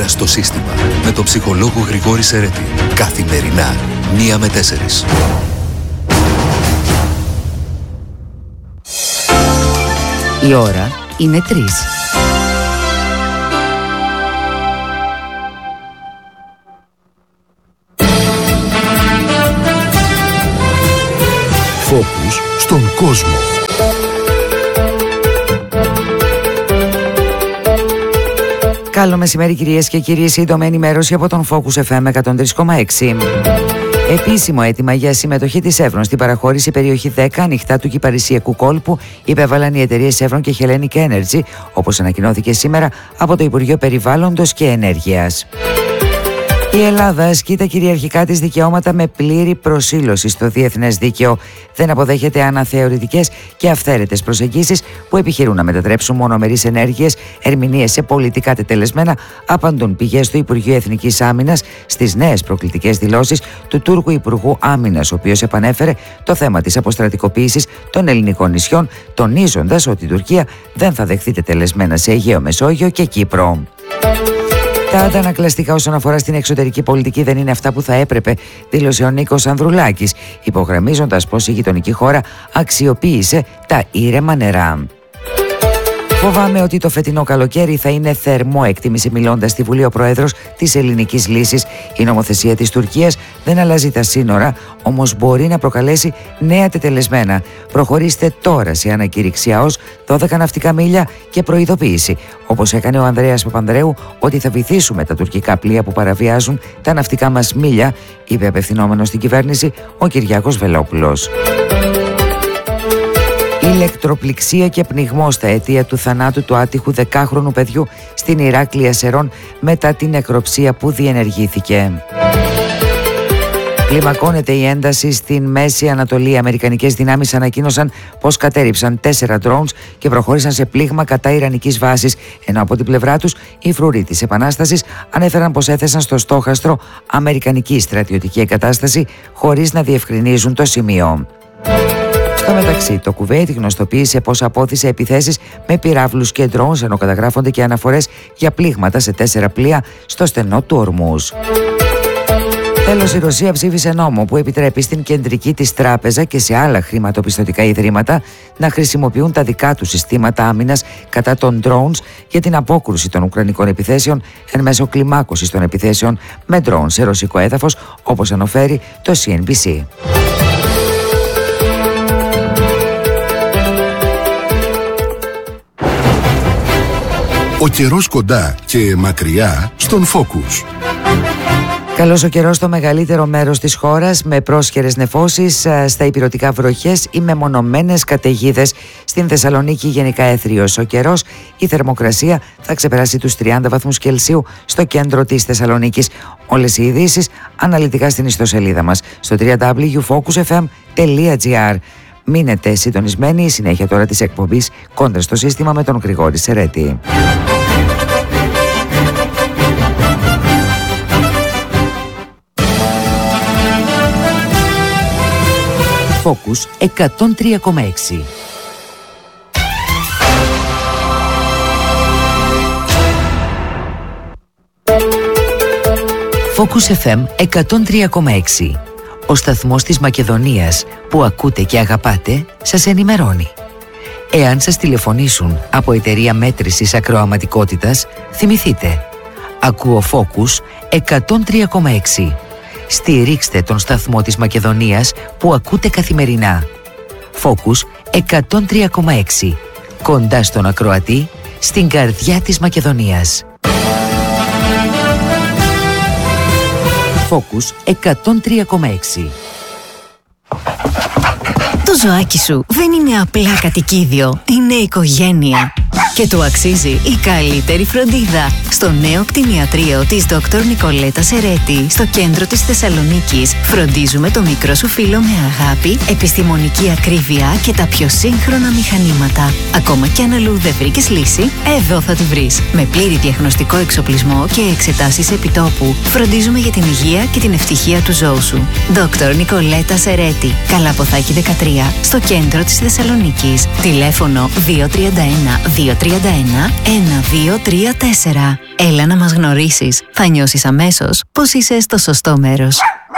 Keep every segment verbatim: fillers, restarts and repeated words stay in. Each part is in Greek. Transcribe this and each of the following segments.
καλύτερα στο σύστημα. Με τον ψυχολόγο Γρηγόρη Σερέτη. Καθημερινά, μία με τέσσερις. Η ώρα είναι τρεις. Φόκους στον κόσμο. Καλό μεσημέρι κυρίες και κύριοι, σύντομη ενημέρωση από τον Focus εφ εμ εκατόν τρία κόμμα έξι. Επίσημο αίτημα για συμμετοχή της Εύρον στην παραχώρηση περιοχή δέκα ανοιχτά του Κυπαρισιακού κόλπου υπέβαλαν οι εταιρείες Εύρον και Hellenic Energy, όπως ανακοινώθηκε σήμερα από το Υπουργείο Περιβάλλοντος και Ενέργειας. Η Ελλάδα ασκεί τα κυριαρχικά της δικαιώματα με πλήρη προσήλωση στο διεθνές δίκαιο. Δεν αποδέχεται αναθεωρητικές και αυθαίρετες προσεγγίσεις που επιχειρούν να μετατρέψουν μονομερείς ενέργειες, ερμηνείες σε πολιτικά τετελεσμένα, απαντούν πηγές του Υπουργείου Εθνικής Άμυνας στις νέες προκλητικές δηλώσεις του Τούρκου Υπουργού Άμυνας, ο οποίος επανέφερε το θέμα της αποστρατικοποίησης των ελληνικών νησιών, τονίζοντας ότι η Τουρκία δεν θα δεχθεί τετελεσμένα σε Αιγαίο Μεσόγειο και Κύπρο. Τα αντανακλαστικά όσον αφορά στην εξωτερική πολιτική δεν είναι αυτά που θα έπρεπε, δήλωσε ο Νίκος Ανδρουλάκης, υπογραμμίζοντας πως η γειτονική χώρα αξιοποίησε τα ήρεμα νερά. Φοβάμαι ότι το φετινό καλοκαίρι θα είναι θερμό, εκτίμησε μιλώντας στη Βουλή ο Πρόεδρος της Ελληνικής Λύσης. Η νομοθεσία της Τουρκίας δεν αλλάζει τα σύνορα, όμως μπορεί να προκαλέσει νέα τετελεσμένα. Προχωρήστε τώρα σε ανακήρυξη ΑΟΣ δώδεκα ναυτικά μίλια και προειδοποίηση, όπως έκανε ο Ανδρέας Παπανδρέου, ότι θα βυθίσουμε τα τουρκικά πλοία που παραβιάζουν τα ναυτικά μας μίλια, είπε απευθυνόμενος στην κυβέρνηση ο Κυριάκος Βελόπουλος. Ηλεκτροπληξία και πνιγμός στα αιτία του θανάτου του άτυχου δεκάχρονου παιδιού στην Ηράκλεια Σερών μετά την νεκροψία που διενεργήθηκε. Κλιμακώνεται η ένταση στην Μέση Ανατολή. Οι αμερικανικές δυνάμεις ανακοίνωσαν πως κατέρριψαν τέσσερα drones και προχώρησαν σε πλήγμα κατά ιρανικής βάσης, ενώ από την πλευρά τους οι φρουροί της Επανάστασης ανέφεραν πως έθεσαν στο στόχαστρο αμερικανική στρατιωτική εγκατάσταση χωρίς να διευκρινίζουν το σημείο. Στο μεταξύ, το Κουβέιτ γνωστοποίησε πως απόθυσε επιθέσεις με πυράβλους και drones, ενώ καταγράφονται και αναφορές για πλήγματα σε τέσσερα πλοία στο στενό του Ορμούζ. Τέλος, η Ρωσία ψήφισε νόμο που επιτρέπει στην κεντρική της τράπεζα και σε άλλα χρηματοπιστωτικά ιδρύματα να χρησιμοποιούν τα δικά τους συστήματα άμυνας κατά των drones για την απόκρουση των ουκρανικών επιθέσεων εν μέσω κλιμάκωσης των επιθέσεων με drones σε ρωσικό έδαφος, όπως αναφέρει το σι εν μπι σι. Ο καιρός κοντά και μακριά στον Focus. Καλός ο καιρός στο μεγαλύτερο μέρος της χώρας, με πρόσχερες νεφώσεις, στα ηπειρωτικά βροχές ή μεμονωμένες καταιγίδες. Στην Θεσσαλονίκη γενικά έθριος ο καιρός, η θερμοκρασία θα ξεπεράσει τους τριάντα βαθμούς Κελσίου στο κέντρο της Θεσσαλονίκης. Όλες οι ειδήσεις αναλυτικά στην ιστοσελίδα μας στο double-u double-u double-u τελεία focus f m τελεία g r. Μείνετε συντονισμένοι, η συνέχεια τώρα της εκπομπής Κόντρα στο σύστημα με τον Γρηγόρη Σερέτη. Focus εκατόν τρία κόμμα έξι. Focus εφ εμ εκατόν τρία κόμμα έξι. Ο σταθμός της Μακεδονίας που ακούτε και αγαπάτε σας ενημερώνει. Εάν σας τηλεφωνήσουν από εταιρεία μέτρησης ακροαματικότητας, θυμηθείτε. Ακούω Focus εκατόν τρία κόμμα έξι. Στηρίξτε τον σταθμό της Μακεδονίας που ακούτε καθημερινά. Focus εκατόν τρία κόμμα έξι. Κοντά στον ακροατή, στην καρδιά της Μακεδονίας. Focus εκατόν τρία κόμμα έξι. Το ζωάκι σου δεν είναι απλά κατοικίδιο, είναι οικογένεια. Και του αξίζει η καλύτερη φροντίδα. Στο νέο κτηνιατρίο της Δόκτωρ Νικολέτα Σερέτη, στο κέντρο της Θεσσαλονίκης, φροντίζουμε το μικρό σου φίλο με αγάπη, επιστημονική ακρίβεια και τα πιο σύγχρονα μηχανήματα. Ακόμα κι αν αλλού δεν βρήκες λύση, εδώ θα τη βρεις. Με πλήρη διαγνωστικό εξοπλισμό και εξετάσεις επιτόπου, φροντίζουμε για την υγεία και την ευτυχία του ζώου σου. Δόκτωρ Νικολέτα Σερέτη, Καλαποθάκη δεκατρία, στο κέντρο της Θεσσαλονίκης. Τηλέφωνο δύο τρία ένα δύο τρία ένα ένα δύο τρία τέσσερα. Έλα να μας γνωρίσεις. Θα νιώσεις αμέσως πως είσαι στο σωστό μέρος.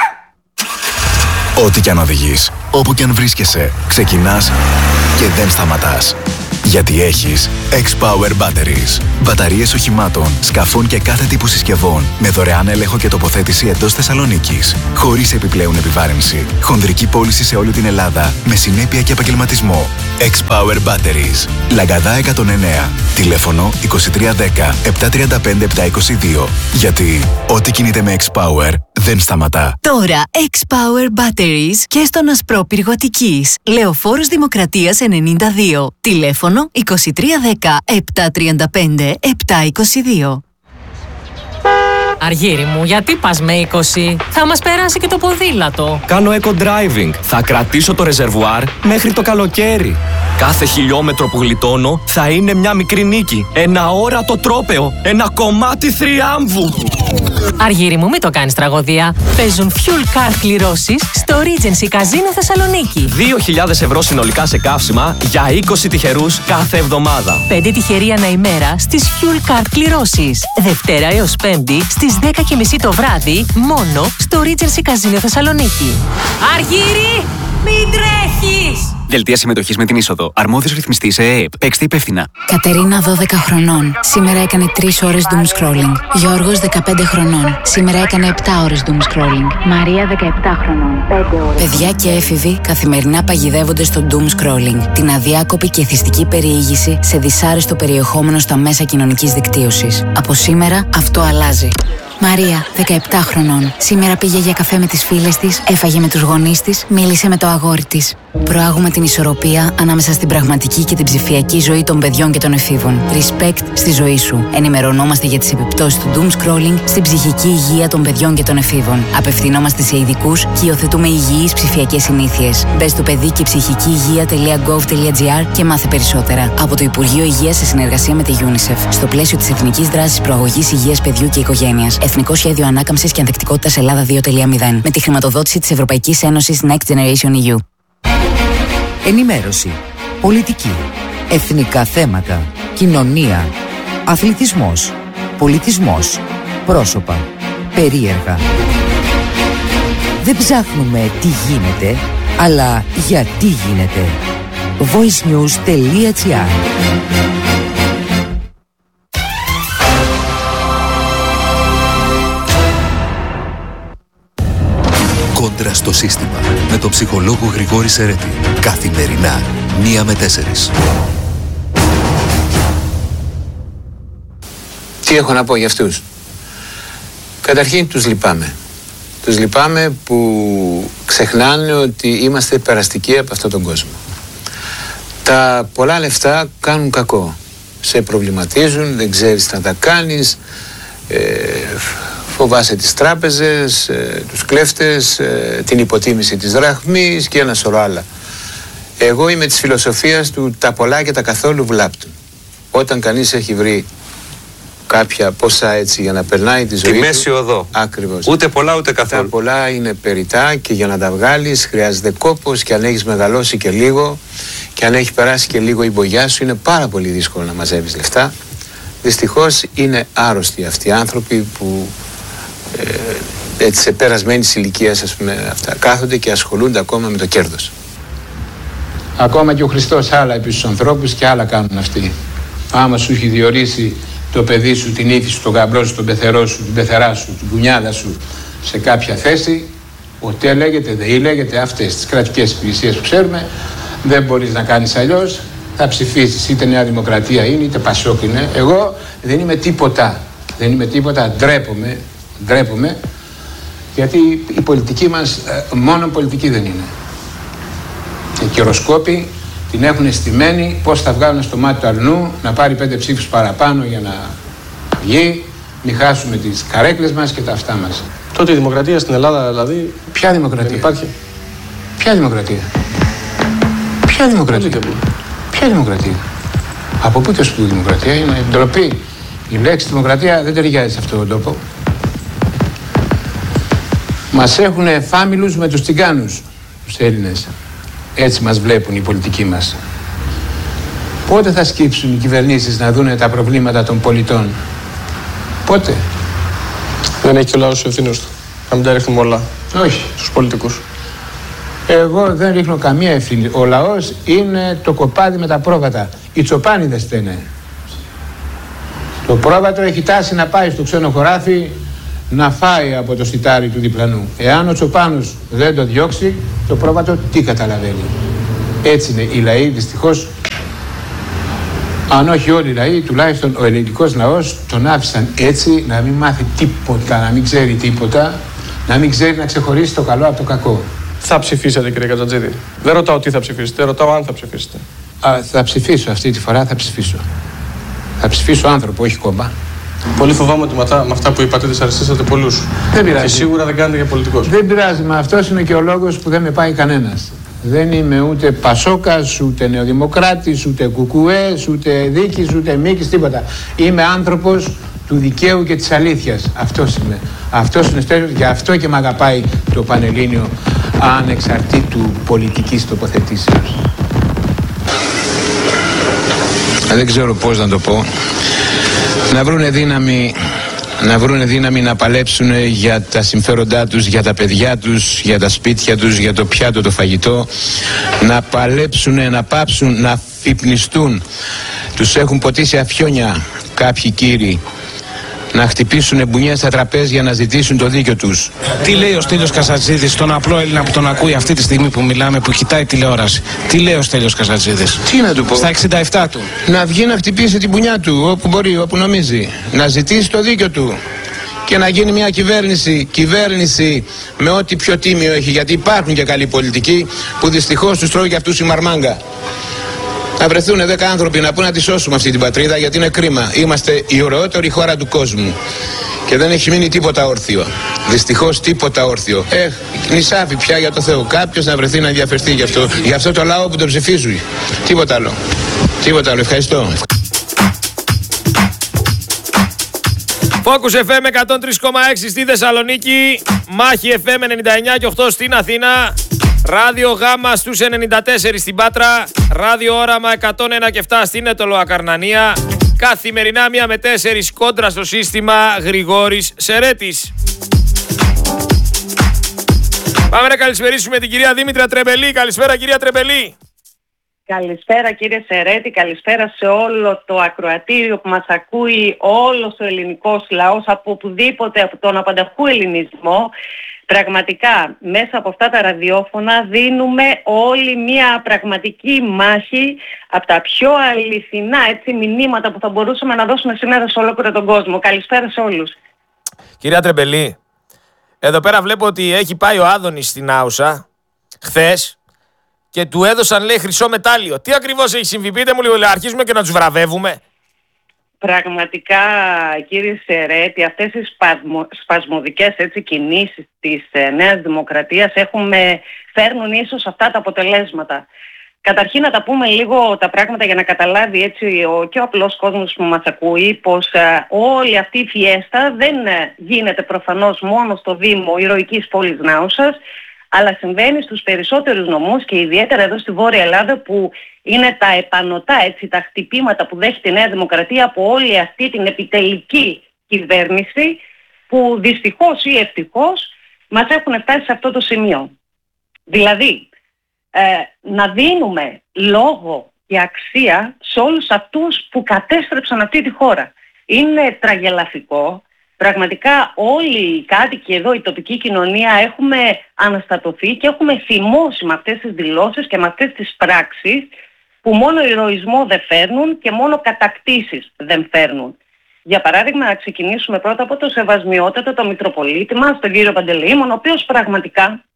Ό,τι κι αν οδηγείς, όπου κι αν βρίσκεσαι, ξεκινάς και δεν σταματάς. Γιατί έχεις X-Power Batteries. Μπαταρίες οχημάτων, σκαφών και κάθε τύπου συσκευών με δωρεάν έλεγχο και τοποθέτηση εντός Θεσσαλονίκης. Χωρίς επιπλέον επιβάρυνση. Χονδρική πώληση σε όλη την Ελλάδα με συνέπεια και επαγγελματισμό. X-Power Batteries. Λαγκαδά εκατόν εννέα. Τηλέφωνο είκοσι τρία δέκα επτακόσια τριάντα πέντε επτακόσια είκοσι δύο. Γιατί ό,τι κινείται με X-Power δεν σταματά. Τώρα X-Power Batteries και στον Ασπρόπυργο Αττικής. Λεωφόρος Δημοκρατίας ενενήντα δύο. Τηλέφωνο είκοσι τρία δέκα επτακόσια τριάντα πέντε επτακόσια είκοσι δύο. Αργύρι μου, γιατί πας με είκοσι? Θα μας περάσει και το ποδήλατο. Κάνω eco-driving. Θα κρατήσω το ρεζερβουάρ μέχρι το καλοκαίρι. Κάθε χιλιόμετρο που γλιτώνω θα είναι μια μικρή νίκη. Ένα όρατο τρόπαιο. Ένα κομμάτι θριάμβου. Αργύρι μου, μην το κάνεις τραγωδία. Παίζουν fuel card κληρώσεις στο Regency Casino Θεσσαλονίκη. δύο χιλιάδες ευρώ συνολικά σε καύσιμα για είκοσι τυχερούς κάθε εβδομάδα. πέντε τυχεροί ανά ημέρα στις fuel card κληρώσεις. Δευτέρα έως Πέμπτη στις δέκα και μισή το βράδυ μόνο στο Regency Casino Θεσσαλονίκη. Αργύρι, μην τρέχεις! Δελτία συμμετοχής με την είσοδο. Αρμόδιος ρυθμιστής ΕΕΠ. Παίξτε υπεύθυνα. Κατερίνα, δώδεκα χρονών. Σήμερα έκανε τρεις ώρες doom scrolling. Γιώργος, δεκαπέντε χρονών. Σήμερα έκανε επτά ώρες doom scrolling. Μαρία, δεκαεπτά χρονών. πέντε ώρες. Παιδιά και έφηβοι καθημερινά παγιδεύονται στο doom scrolling. Την αδιάκοπη και εθιστική περιήγηση σε δυσάρεστο περιεχόμενο στα μέσα κοινωνικής δικτύωσης. Από σήμερα αυτό αλλάζει. Μαρία, δεκαεπτά χρονών. Σήμερα πήγε για καφέ με τις φίλες της, έφαγε με τους γονείς της, μίλησε με το αγόρι της. Προάγουμε την ισορροπία ανάμεσα στην πραγματική και την ψηφιακή ζωή των παιδιών και των εφήβων. Respect στη ζωή σου. Ενημερωνόμαστε για τις επιπτώσεις του doom scrolling στην ψυχική υγεία των παιδιών και των εφήβων. Απευθυνόμαστε σε ειδικούς και υιοθετούμε υγιείς ψηφιακές συνήθειες. Μπες στο παιδί και ψυχική υγεία.gov.gr και μάθε περισσότερα. Από το Υπουργείο Υγείας σε συνεργασία με τη UNICEF. Στο πλαίσιο της Εθνικής Δράσης Προαγωγής Υγείας Παιδιού και Οικογένειας. Εθνικό Σχέδιο Ανάκαμψης και Ανθεκτικότητας Ελλάδα δύο κόμμα μηδέν. Με τη χρηματοδότηση της Ευρωπαϊκής Ένωσης Next Generation ι γιου. Ενημέρωση, πολιτική, εθνικά θέματα, κοινωνία, αθλητισμός, πολιτισμός, πρόσωπα, περίεργα. Δεν ψάχνουμε τι γίνεται, αλλά γιατί γίνεται. voicenews.gr. Κόντρα στο σύστημα με τον ψυχολόγο Γρηγόρη Σερέτη. Καθημερινά, μία με τέσσερις. Τι έχω να πω για αυτούς? Καταρχήν τους λυπάμαι. Τους λυπάμαι που ξεχνάνε ότι είμαστε περαστικοί από αυτόν τον κόσμο. Τα πολλά λεφτά κάνουν κακό. Σε προβληματίζουν, δεν ξέρεις τι να τα κάνεις, ε, φοβάσαι τις τράπεζες, ε, τους κλέφτες, ε, την υποτίμηση της δραχμής και ένα σωρό άλλα. Εγώ είμαι της φιλοσοφίας του τα πολλά και τα καθόλου βλάπτουν. Όταν κανείς έχει βρει κάποια ποσά έτσι για να περνάει τη ζωή τη μέση οδό. Ακριβώς. Ούτε πολλά ούτε καθόλου. Τα πολλά είναι περιτά και για να τα βγάλεις χρειάζεται κόπος και αν έχεις μεγαλώσει και λίγο και αν έχει περάσει και λίγο η μπογιά σου είναι πάρα πολύ δύσκολο να μαζεύεις λεφτά. Δυστυχώς είναι άρρωστοι αυτοί οι άνθρωποι που ε, έτσι σε περασμένης ηλικίας ας πούμε αυτά κάθονται και ασχολούνται ακόμα με το κέρδος. Ακόμα και ο Χριστός άλλα είπε στους ανθρώπους και άλλα κάνουν αυτοί. Άμα σου έχει διορίσει το παιδί σου, την ύφη σου, τον γαμπρό σου, τον πεθερό σου, την πεθερά σου, την κουνιάδα σου σε κάποια θέση, ΟΤΕ λέγεται, ΔΕΗ λέγεται, αυτές τις κρατικές υπηρεσίες που ξέρουμε, δεν μπορείς να κάνεις αλλιώς, θα ψηφίσεις, είτε Νέα Δημοκρατία είναι, είτε Πασόκ είναι. Εγώ δεν είμαι τίποτα, δεν είμαι τίποτα, ντρέπομαι, ντρέπομαι, γιατί η πολιτική μας μόνο πολιτική δεν είναι. Οι κυροσκόποι την έχουν στημένη πώς θα βγάλουν στο μάτι του αρνού, να πάρει πέντε ψήφους παραπάνω για να βγει, μην χάσουμε τις καρέκλες μας και τα αυτά μας. Τότε η δημοκρατία στην Ελλάδα δηλαδή... Ποια δημοκρατία? Δεν υπάρχει. Ποια δημοκρατία? Ποια δημοκρατία? Ποια δημοκρατία? Από πού και ως πού δημοκρατία? Είναι ντροπή. Η λέξη δημοκρατία δεν ταιριάζει σε αυτόν τον τόπο. Μας έχουν φάμιλους με τους τσιγκάνους, τους Έλληνες. Έτσι μας βλέπουν οι πολιτικοί μας. Πότε θα σκύψουν οι κυβερνήσεις να δούνε τα προβλήματα των πολιτών? Πότε? Δεν έχει και ο λαός ευθύνες του. Να μην τα ρίχνουμε όλα. Όχι. Στους πολιτικούς. Εγώ δεν ρίχνω καμία ευθύνη. Ο λαός είναι το κοπάδι με τα πρόβατα. Οι τσοπάνιδες στενέ. Το πρόβατο έχει τάση να πάει στο ξένο χωράφι να φάει από το σιτάρι του διπλανού. Εάν ο τσοπάνος δεν το διώξει, το πρόβατο τι καταλαβαίνει? Έτσι είναι οι λαοί, δυστυχώς. Αν όχι όλοι οι λαοί, τουλάχιστον ο ελληνικός λαός τον άφησαν έτσι, να μην μάθει τίποτα, να μην ξέρει τίποτα, να μην ξέρει να ξεχωρίσει το καλό από το κακό. Θα ψηφίσετε, κύριε Κατζατζίδη? Δεν ρωτάω τι θα ψηφίσετε, ρωτάω αν θα ψηφίσετε. Α, θα ψηφίσω αυτή τη φορά, θα ψηφίσω. Θα ψηφίσω άνθρωπο, όχι κόμμα. Πολύ φοβάμαι ότι με αυτά που είπατε δυσαρεστήσατε πολλούς. Δεν πειράζει. Και σίγουρα δεν κάνετε για πολιτικός. Δεν πειράζει, μα αυτός είναι και ο λόγος που δεν με πάει κανένας. Δεν είμαι ούτε Πασόκας, ούτε Νεοδημοκράτης, ούτε Κουκουές, ούτε Δίκης, ούτε Μίκης, τίποτα. Είμαι άνθρωπος του δικαίου και της αλήθειας. Αυτός είμαι. Αυτός είναι στέλιος, γι' αυτό και με αγαπάει το Πανελλήνιο ανεξαρτήτου πολιτικής τοποθετήσεως. Δεν ξέρω πώς να το πω. Να βρούνε δύναμη, να βρούνε δύναμη να παλέψουν για τα συμφέροντά τους, για τα παιδιά τους, για τα σπίτια τους, για το πιάτο, το φαγητό. Να παλέψουν, να πάψουν, να φυπνιστούν. Τους έχουν ποτίσει αφιόνια κάποιοι κύριοι. Να χτυπήσουν μπουνιές στα τραπέζια να ζητήσουν το δίκιο τους. Τι λέει ο Στέλιος Καζατζίδης στον απλό Έλληνα που τον ακούει αυτή τη στιγμή που μιλάμε, που κοιτάει τηλεόραση? Τι λέει ο Στέλιος Καζατζίδης? Τι να του πω? Στα εξήντα επτά του. Να βγει να χτυπήσει την μπουνιά του όπου μπορεί, όπου νομίζει. Να ζητήσει το δίκιο του. Και να γίνει μια κυβέρνηση, κυβέρνηση με ό,τι πιο τίμιο έχει. Γιατί υπάρχουν και καλοί πολιτικοί που δυστυχώς τους τρώει και αυτούς η μαρμάγκα. Να βρεθούν δέκα άνθρωποι να πούν να τη σώσουμε αυτή την πατρίδα, γιατί είναι κρίμα. Είμαστε η ωραιότερη χώρα του κόσμου και δεν έχει μείνει τίποτα όρθιο. Δυστυχώς τίποτα όρθιο. Ε, νησάφι πια για το Θεό. Κάποιος να βρεθεί να ενδιαφερθεί γι' αυτό, γι' αυτό το λαό που τον ψηφίζουν. Τίποτα άλλο. Τίποτα άλλο. Ευχαριστώ. Focus εφ εμ εκατόν τρία κόμμα έξι στη Θεσσαλονίκη, Μάχη εφ εμ ενενήντα εννιά και οκτώ στην Αθήνα, Ράδιο Γάμα στους ενενήντα τέσσερα στην Πάτρα, Ράδιο Όραμα εκατόν ένα και επτά στην Ετωλοακαρνανία, καθημερινά μία με τέσσερις κόντρα στο σύστημα Γρηγόρης Σερέτης. Πάμε να καλησπερίσουμε την κυρία Δήμητρα Τρεμπελή. Καλησπέρα κυρία Τρεμπελή. Καλησπέρα κύριε Σερέτη, καλησπέρα σε όλο το ακροατήριο που μας ακούει, όλος ο ελληνικός λαός από οπουδήποτε, από τον απανταχού ελληνισμό. Πραγματικά μέσα από αυτά τα ραδιόφωνα δίνουμε όλοι μια πραγματική μάχη από τα πιο αληθινά έτσι, μηνύματα που θα μπορούσαμε να δώσουμε σήμερα σε ολόκληρο τον κόσμο. Καλησπέρα σε όλους. Κυρία Τρεμπελή, εδώ πέρα βλέπω ότι έχει πάει ο Άδωνης στην Άουσα χθες και του έδωσαν, λέει, χρυσό μετάλλιο. Τι ακριβώς έχει συμβεί? Πείτε μου λίγο, λέει, αρχίζουμε και να τους βραβεύουμε. Πραγματικά κύριε Σερέτη, αυτές οι σπασμο, σπασμωδικές έτσι, κινήσεις της ε, Νέας Δημοκρατίας έχουμε, φέρνουν ίσως αυτά τα αποτελέσματα. Καταρχήν να τα πούμε λίγο τα πράγματα για να καταλάβει έτσι ο, και ο απλός κόσμος που μας ακούει πως ε, όλη αυτή η φιέστα δεν ε, γίνεται προφανώς μόνο στο Δήμο ηρωικής πόλης Νάουσας, αλλά συμβαίνει στους περισσότερους νομούς και ιδιαίτερα εδώ στη Βόρεια Ελλάδα που είναι τα επανωτά, έτσι, τα χτυπήματα που δέχεται η Νέα Δημοκρατία από όλη αυτή την επιτελική κυβέρνηση που δυστυχώς ή ευτυχώς μας έχουν φτάσει σε αυτό το σημείο. Δηλαδή, ε, να δίνουμε λόγο και αξία σε όλους αυτούς που κατέστρεψαν αυτή τη χώρα. Είναι τραγελαφικό. Πραγματικά όλοι οι κάτοικοι εδώ, η τοπική κοινωνία, έχουμε αναστατωθεί και έχουμε θυμώσει με αυτές τις δηλώσεις και με αυτές τις πράξεις που μόνο ηρωισμό δεν φέρνουν και μόνο κατακτήσεις δεν φέρνουν. Για παράδειγμα, να ξεκινήσουμε πρώτα από το σεβασμιότατο, το Μητροπολίτη μας, τον κύριο Παντελεήμων, ο οποίος πραγματικά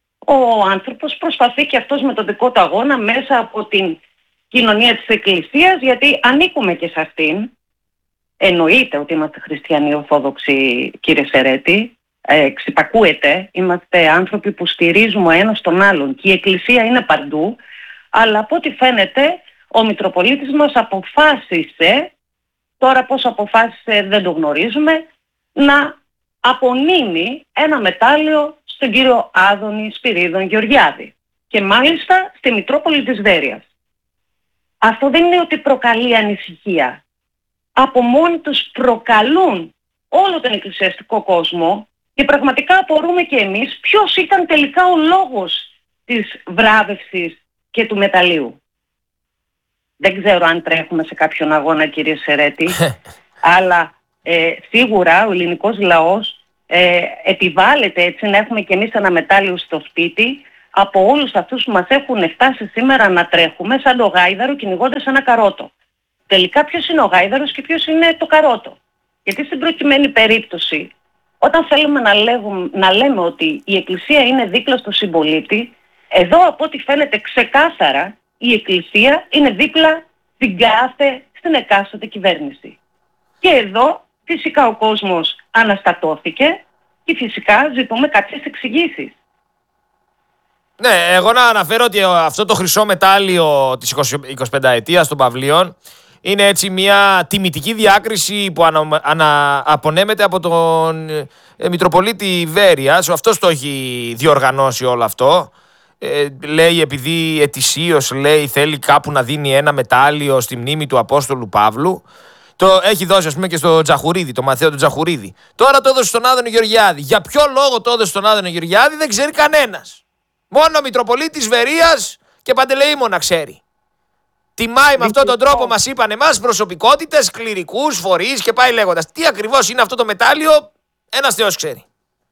ο άνθρωπος προσπαθεί και αυτός με τον δικό του αγώνα μέσα από την κοινωνία της Εκκλησίας, γιατί ανήκουμε και σε αυτήν. Εννοείται ότι είμαστε χριστιανοί ορθόδοξοι, κύριε Σερέτη, ε, ξυπακούεται, είμαστε άνθρωποι που στηρίζουμε ο ένας τον άλλον και η Εκκλησία είναι παντού, αλλά από ό,τι φαίνεται ο Μητροπολίτης μας αποφάσισε, τώρα πώς αποφάσισε δεν το γνωρίζουμε, να απονείμει ένα μετάλλιο στον κύριο Άδωνη Σπυρίδων Γεωργιάδη και μάλιστα στη Μητρόπολη της Βέρειας. αυτό δεν είναι ότι προκαλεί ανησυχία. Από μόνοι τους προκαλούν όλο τον εκκλησιαστικό κόσμο και πραγματικά απορούμε και εμείς ποιος ήταν τελικά ο λόγος της βράβευσης και του μεταλλίου. Δεν ξέρω αν τρέχουμε σε κάποιον αγώνα, κύριε Σερέτη, αλλά ε, σίγουρα ο ελληνικός λαός ε, επιβάλλεται έτσι να έχουμε και εμείς ένα μετάλλιο στο σπίτι από όλους αυτούς που μας έχουν φτάσει σήμερα να τρέχουμε σαν το γάιδαρο κυνηγώντας ένα καρότο. Τελικά ποιος είναι ο γάιδαρος και ποιος είναι το καρότο. Γιατί στην προκειμένη περίπτωση, όταν θέλουμε να, λέγουμε, να λέμε ότι η Εκκλησία είναι δίπλα στο συμπολίτη, εδώ από ό,τι φαίνεται ξεκάθαρα η Εκκλησία είναι δίπλα στην κάθε, στην εκάστοτε κυβέρνηση. Και εδώ φυσικά ο κόσμος αναστατώθηκε και φυσικά ζητούμε κάποιες εξηγήσεις. Ναι, εγώ να αναφέρω ότι αυτό το χρυσό μετάλλιο της εικοσιπενταετίας των Παυλίων είναι έτσι μια τιμητική διάκριση που ανα, ανα, απονέμεται από τον ε, Μητροπολίτη Βέρειας. Αυτός το έχει διοργανώσει όλο αυτό. Ε, λέει επειδή ετησίως λέει θέλει κάπου να δίνει ένα μετάλλιο στη μνήμη του Απόστολου Παύλου. Το έχει δώσει ας πούμε και στο Τζαχουρίδη, το Μαθαίο του Τζαχουρίδη. Τώρα το έδωσε στον Άδωνη Γεωργιάδη. Για ποιο λόγο το έδωσε στον Άδωνη Γεωργιάδη δεν ξέρει κανένας. Μόνο ο Μητροπολίτης Βερίας και Παντελεήμονα ξέρει. Τιμάει με αυτόν τον τρόπο, μας είπαν εμάς, προσωπικότητες, κληρικούς, φορείς και πάει λέγοντας. Τι ακριβώς είναι αυτό το μετάλλιο, ένας Θεός ξέρει.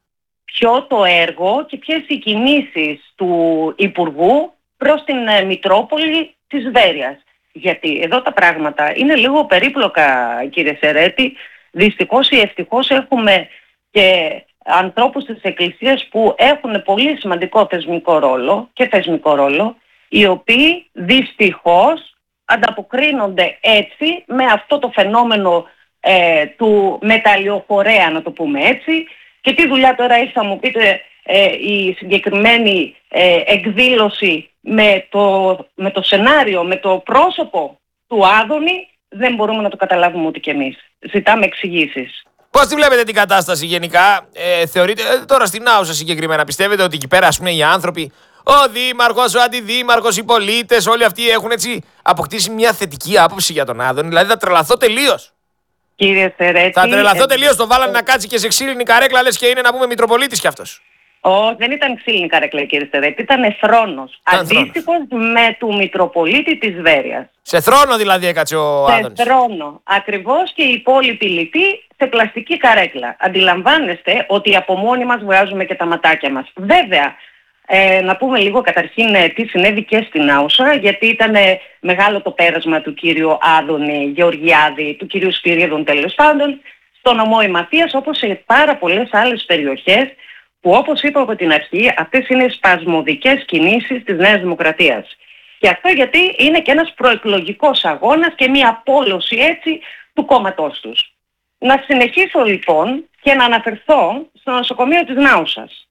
Ποιο το έργο και ποιες οι κινήσεις του Υπουργού προς την ε, Μητρόπολη της Βέρειας. Γιατί εδώ τα πράγματα είναι λίγο περίπλοκα, κύριε Σερέτη. Δυστυχώς ή ευτυχώς έχουμε και ανθρώπους της Εκκλησίας που έχουν πολύ σημαντικό θεσμικό ρόλο και θεσμικό ρόλο, οι οποίοι δυστυχώς ανταποκρίνονται έτσι με αυτό το φαινόμενο ε, του μεταλλιοφορέα, να το πούμε έτσι. Και τι δουλειά τώρα έχει, θα μου πείτε, ε, η συγκεκριμένη ε, εκδήλωση με το, με το σενάριο, με το πρόσωπο του Άδωνη, δεν μπορούμε να το καταλάβουμε ούτε κι εμείς. Ζητάμε εξηγήσεις. Πώς τη βλέπετε την κατάσταση γενικά, ε, θεωρείτε, ε, τώρα στην Άουσα συγκεκριμένα, πιστεύετε ότι εκεί πέρα ας πούμε οι άνθρωποι, ο δήμαρχος, ο αντιδήμαρχος, οι πολίτες, όλοι αυτοί έχουν έτσι αποκτήσει μια θετική άποψη για τον Άδωνη? Δηλαδή θα τρελαθώ τελείως. Κύριε Σερέτη, θα τρελαθώ ε, τελείως, το βάλανε ε, να κάτσει και σε ξύλινη καρέκλα, λες και είναι να πούμε Μητροπολίτης κι αυτός. Όχι, δεν ήταν ξύλινη καρέκλα, κύριε Σερέτη, ήταν θρόνος. Αντίστοιχος με του Μητροπολίτη της Βέρειας. Σε θρόνο δηλαδή έκατσε ο Άδωνης. Σε θρόνο. Ακριβώς, και οι υπόλοιποι λιτοί σε πλαστική καρέκλα. Αντιλαμβάνεστε ότι από μόνοι μας βγάζουμε και τα ματάκια μας. Βέβαια, ε, να πούμε λίγο καταρχήν ε, τι συνέβη και στην Άουσα, γιατί ήταν ε, μεγάλο το πέρασμα του κύριου Άδωνη Γεωργιάδη, του κύριου Σπυρίδων τέλος πάντων, στο νομό Ηματίας, όπως σε πάρα πολλές άλλες περιοχές, που όπως είπα από την αρχή, αυτές είναι σπασμωδικές κινήσεις της Νέας Δημοκρατίας. Και αυτό γιατί είναι και ένας προεκλογικός αγώνας και μια απόλωση έτσι του κόμματός τους. Να συνεχίσω λοιπόν και να αναφερθώ στο νοσοκομείο της Νάουσας.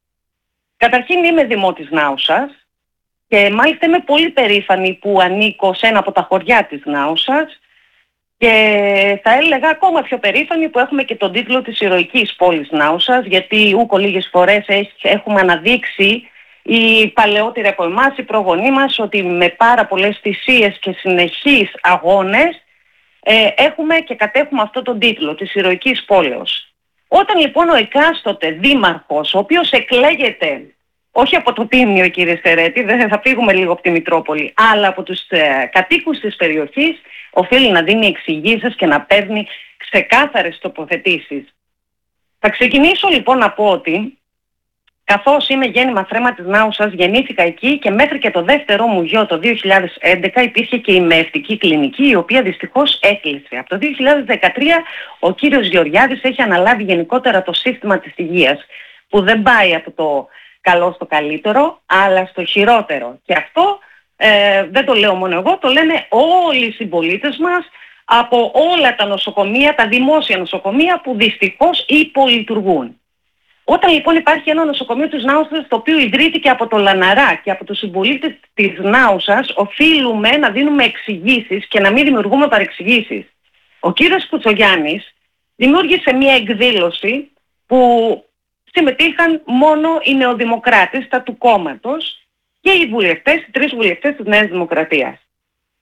Καταρχήν είμαι δημότης Νάουσας και μάλιστα είμαι πολύ περήφανη που ανήκω σε ένα από τα χωριά της Νάουσας, και θα έλεγα ακόμα πιο περήφανη που έχουμε και τον τίτλο της ηρωικής πόλης Νάουσας, γιατί ούκο λίγες φορές έχουμε αναδείξει οι παλαιότεροι από εμάς, οι προγονείς μας, ότι με πάρα πολλές θυσίες και συνεχείς αγώνες ε, έχουμε και κατέχουμε αυτό τον τίτλο της ηρωικής πόλεως. Όταν λοιπόν ο εκάστοτε δήμαρχος, ο οποίος εκλέγεται όχι από το Τίμιο, κύριε Σερέτη, δεν θα φύγουμε λίγο από τη Μητρόπολη, αλλά από τους ε, κατοίκους της περιοχής, οφείλει να δίνει εξηγήσεις και να παίρνει ξεκάθαρες τοποθετήσεις. Θα ξεκινήσω λοιπόν να πω ότι καθώς είμαι γέννημα θρέμα της Νάουσας, γεννήθηκα εκεί και μέχρι και το δεύτερό μου γιο το δύο χιλιάδες έντεκα υπήρχε και η μεευτική κλινική, η οποία δυστυχώς έκλεισε. Από το δύο χιλιάδες δεκατρία ο κύριος Γεωργιάδης έχει αναλάβει γενικότερα το σύστημα της υγείας, που δεν πάει από το καλό στο καλύτερο, αλλά στο χειρότερο. Και αυτό ε, δεν το λέω μόνο εγώ, το λένε όλοι οι συμπολίτες μας από όλα τα νοσοκομεία, τα δημόσια νοσοκομεία που δυστυχώς υπολειτουργούν. Όταν λοιπόν υπάρχει ένα νοσοκομείο της Νάουσας, το οποίο ιδρύθηκε από το Λαναρά και από τους συμπολίτες της Νάουσας, οφείλουμε να δίνουμε εξηγήσεις και να μην δημιουργούμε παρεξηγήσεις. Ο κύριος Κουτσογιάννης δημιούργησε μια εκδήλωση που συμμετείχαν μόνο οι νεοδημοκράτες, τα του κόμματος, και οι βουλευτές, οι τρεις βουλευτές της Νέας Δημοκρατίας.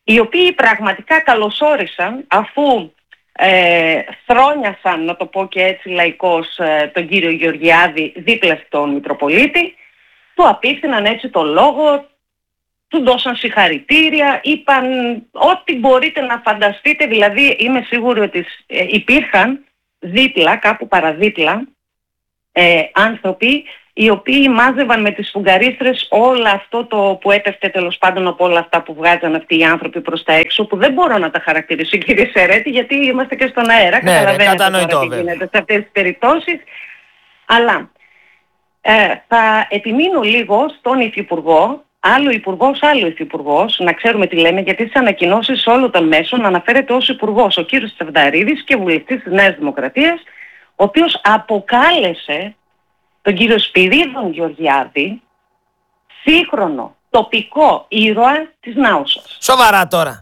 οι οποίοι πραγματικά καλωσόρισαν, αφού ε, θρόνιασαν, να το πω και έτσι λαϊκώς, ε, τον κύριο Γεωργιάδη δίπλα στον Μητροπολίτη, του απίθυναν έτσι το λόγο, του δώσαν συγχαρητήρια, είπαν ό,τι μπορείτε να φανταστείτε. Δηλαδή είμαι σίγουρη ότι ε, υπήρχαν δίπλα, κάπου παραδίπλα, ε, άνθρωποι οι οποίοι μάζευαν με τις φουγγαρίστρες όλα αυτό το που έπεφτε τέλος πάντων από όλα αυτά που βγάζαν αυτοί οι άνθρωποι προς τα έξω, που δεν μπορώ να τα χαρακτηρίσω, κύριε Σερέτη, γιατί είμαστε και στον αέρα, ναι, καταλαβαίνετε ναι, τώρα τι γίνεται σε αυτές τις περιπτώσεις. Αλλά ε, θα επιμείνω λίγο στον Υφυπουργό, άλλο Υπουργός, άλλο Υφυπουργός, να ξέρουμε τι λέμε, γιατί στις ανακοινώσεις όλων των μέσων αναφέρεται ως Υπουργός ο κύριος Τσεβδαρίδης και βουλευτής της Νέας Δημοκρατίας, ο οποίος αποκάλεσε τον κύριο Σπυρίδων Γεωργιάδη σύγχρονο τοπικό ήρωα της Νάουσας. Σοβαρά τώρα.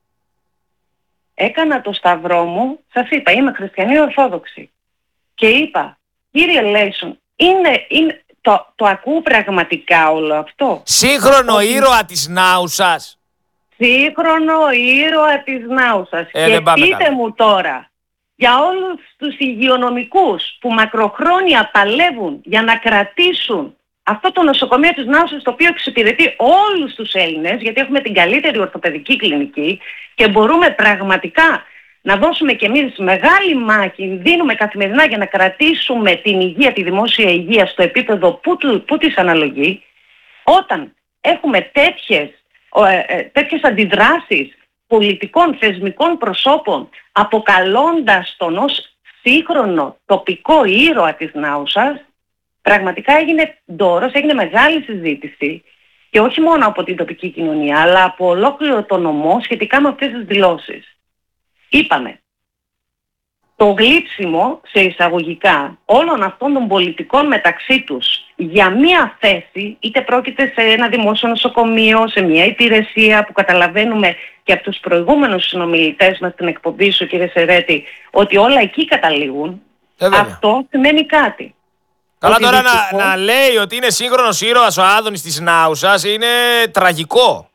Έκανα το σταυρό μου, σας είπα, είμαι χριστιανή ορθόδοξη. Και είπα, κύριε Λέισον, είναι, είναι, το, το ακούω πραγματικά όλο αυτό. Σύγχρονο ότι... ήρωα της Νάουσας. Σύγχρονο ήρωα της Νάουσας. Ε, και πείτε καλά. Μου τώρα, για όλους τους υγειονομικούς που μακροχρόνια παλεύουν για να κρατήσουν αυτό το νοσοκομείο της Νάουσας, το οποίο εξυπηρετεί όλους τους Έλληνες, γιατί έχουμε την καλύτερη ορθοπαιδική κλινική και μπορούμε πραγματικά να δώσουμε κι εμείς μεγάλη μάχη, δίνουμε καθημερινά για να κρατήσουμε την υγεία, τη δημόσια υγεία στο επίπεδο που, του, που της αναλογεί, όταν έχουμε τέτοιες, ε, τέτοιες αντιδράσεις πολιτικών θεσμικών προσώπων, αποκαλώντας τον ως σύγχρονο τοπικό ήρωα της Νάουσας, πραγματικά έγινε ντόρος, έγινε μεγάλη συζήτηση και όχι μόνο από την τοπική κοινωνία, αλλά από ολόκληρο το νομό σχετικά με αυτές τις δηλώσεις. Είπαμε, το γλύψιμο σε εισαγωγικά όλων αυτών των πολιτικών μεταξύ τους για μία θέση, είτε πρόκειται σε ένα δημόσιο νοσοκομείο, σε μία υπηρεσία που καταλαβαίνουμε και από τους προηγούμενους συνομιλητές μας στην εκπομπή σου, κύριε Σερέτη, ότι όλα εκεί καταλήγουν, ε, αυτό σημαίνει κάτι. Καλά, ότι τώρα δυστυχώς... να, να λέει ότι είναι σύγχρονος ήρωας ο Άδωνης της Νάουσας είναι τραγικό.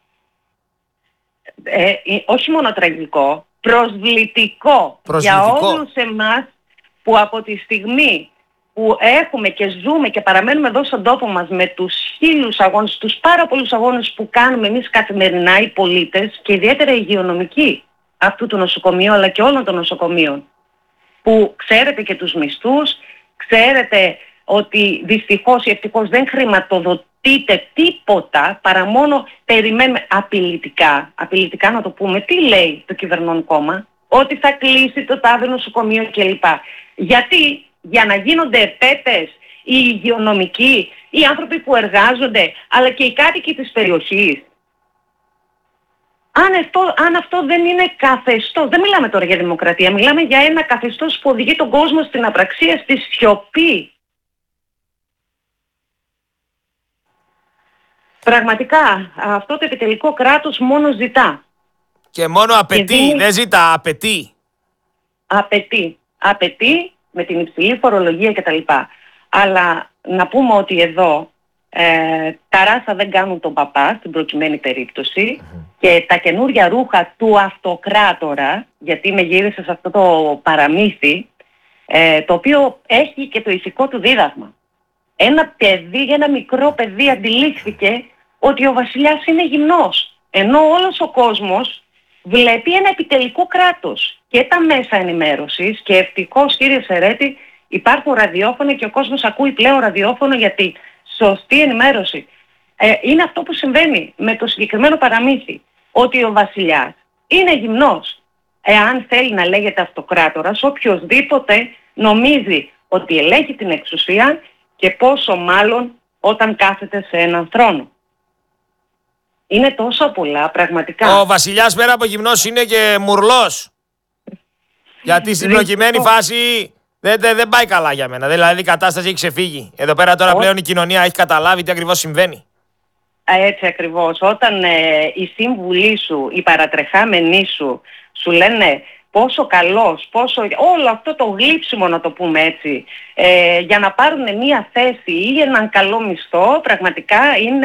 Ε, ε, όχι μόνο τραγικό, προσβλητικό, προσβλητικό για όλους εμάς που από τη στιγμή που έχουμε και ζούμε και παραμένουμε εδώ στον τόπο μας με τους χίλιους αγώνες, τους πάρα πολλούς αγώνες που κάνουμε εμείς καθημερινά οι πολίτες και ιδιαίτερα οι υγειονομικοί αυτού του νοσοκομείου αλλά και όλων των νοσοκομείων, που ξέρετε και τους μισθούς, ξέρετε ότι δυστυχώς ή ευτυχώς δεν χρηματοδοτείται τίποτα παρά μόνο περιμένουμε απειλητικά, απειλητικά να το πούμε, τι λέει το κυβερνών κόμμα, ότι θα κλείσει το τάδε νοσοκομείο κλπ. Γιατί για να γίνονται επέτες οι υγειονομικοί, οι άνθρωποι που εργάζονται, αλλά και οι κάτοικοι της περιοχής. Αν αυτό, αν αυτό δεν είναι καθεστώς, δεν μιλάμε τώρα για δημοκρατία, μιλάμε για ένα καθεστώς που οδηγεί τον κόσμο στην απραξία, στη σιωπή. Πραγματικά αυτό το επιτελικό κράτος μόνο ζητά. Και μόνο απαιτεί, και δεν ζητά, απαιτεί. Απαιτεί. Απαιτεί με την υψηλή φορολογία κτλ. Αλλά να πούμε ότι εδώ ε, τα ράσα δεν κάνουν τον παπά στην προκειμένη περίπτωση mm-hmm. και τα καινούρια ρούχα του αυτοκράτορα, γιατί με γύρισε σε αυτό το παραμύθι, ε, το οποίο έχει και το ηθικό του δίδαγμα. Ένα παιδί, ένα μικρό παιδί αντιλήφθηκε ότι ο βασιλιάς είναι γυμνός, ενώ όλος ο κόσμος βλέπει ένα επιτελικό κράτος και τα μέσα ενημέρωσης, και ευτυχώς κύριε Σερέτη υπάρχουν ραδιόφωνα και ο κόσμος ακούει πλέον ραδιόφωνο, γιατί σωστή ενημέρωση ε, είναι αυτό που συμβαίνει με το συγκεκριμένο παραμύθι, ότι ο βασιλιάς είναι γυμνός. Εάν θέλει να λέγεται αυτοκράτορας, οποιοσδήποτε νομίζει ότι ελέγχει την εξουσία, και πόσο μάλλον όταν κάθεται σε έναν θρόνο. Είναι τόσο πολλά πραγματικά. Ο βασιλιάς πέρα από γυμνός είναι και μουρλός. Γιατί στην προκειμένη φάση δεν, δεν, δεν πάει καλά για μένα. Δηλαδή η κατάσταση έχει ξεφύγει. Εδώ πέρα τώρα πλέον η κοινωνία έχει καταλάβει τι ακριβώς συμβαίνει. Έτσι ακριβώς. Όταν ε, οι σύμβουλοι σου, οι παρατρεχάμενοι σου, σου λένε πόσο καλός, πόσο, όλο αυτό το γλύψιμο να το πούμε έτσι, ε, για να πάρουν μία θέση ή έναν καλό μισθό, πραγματικά είναι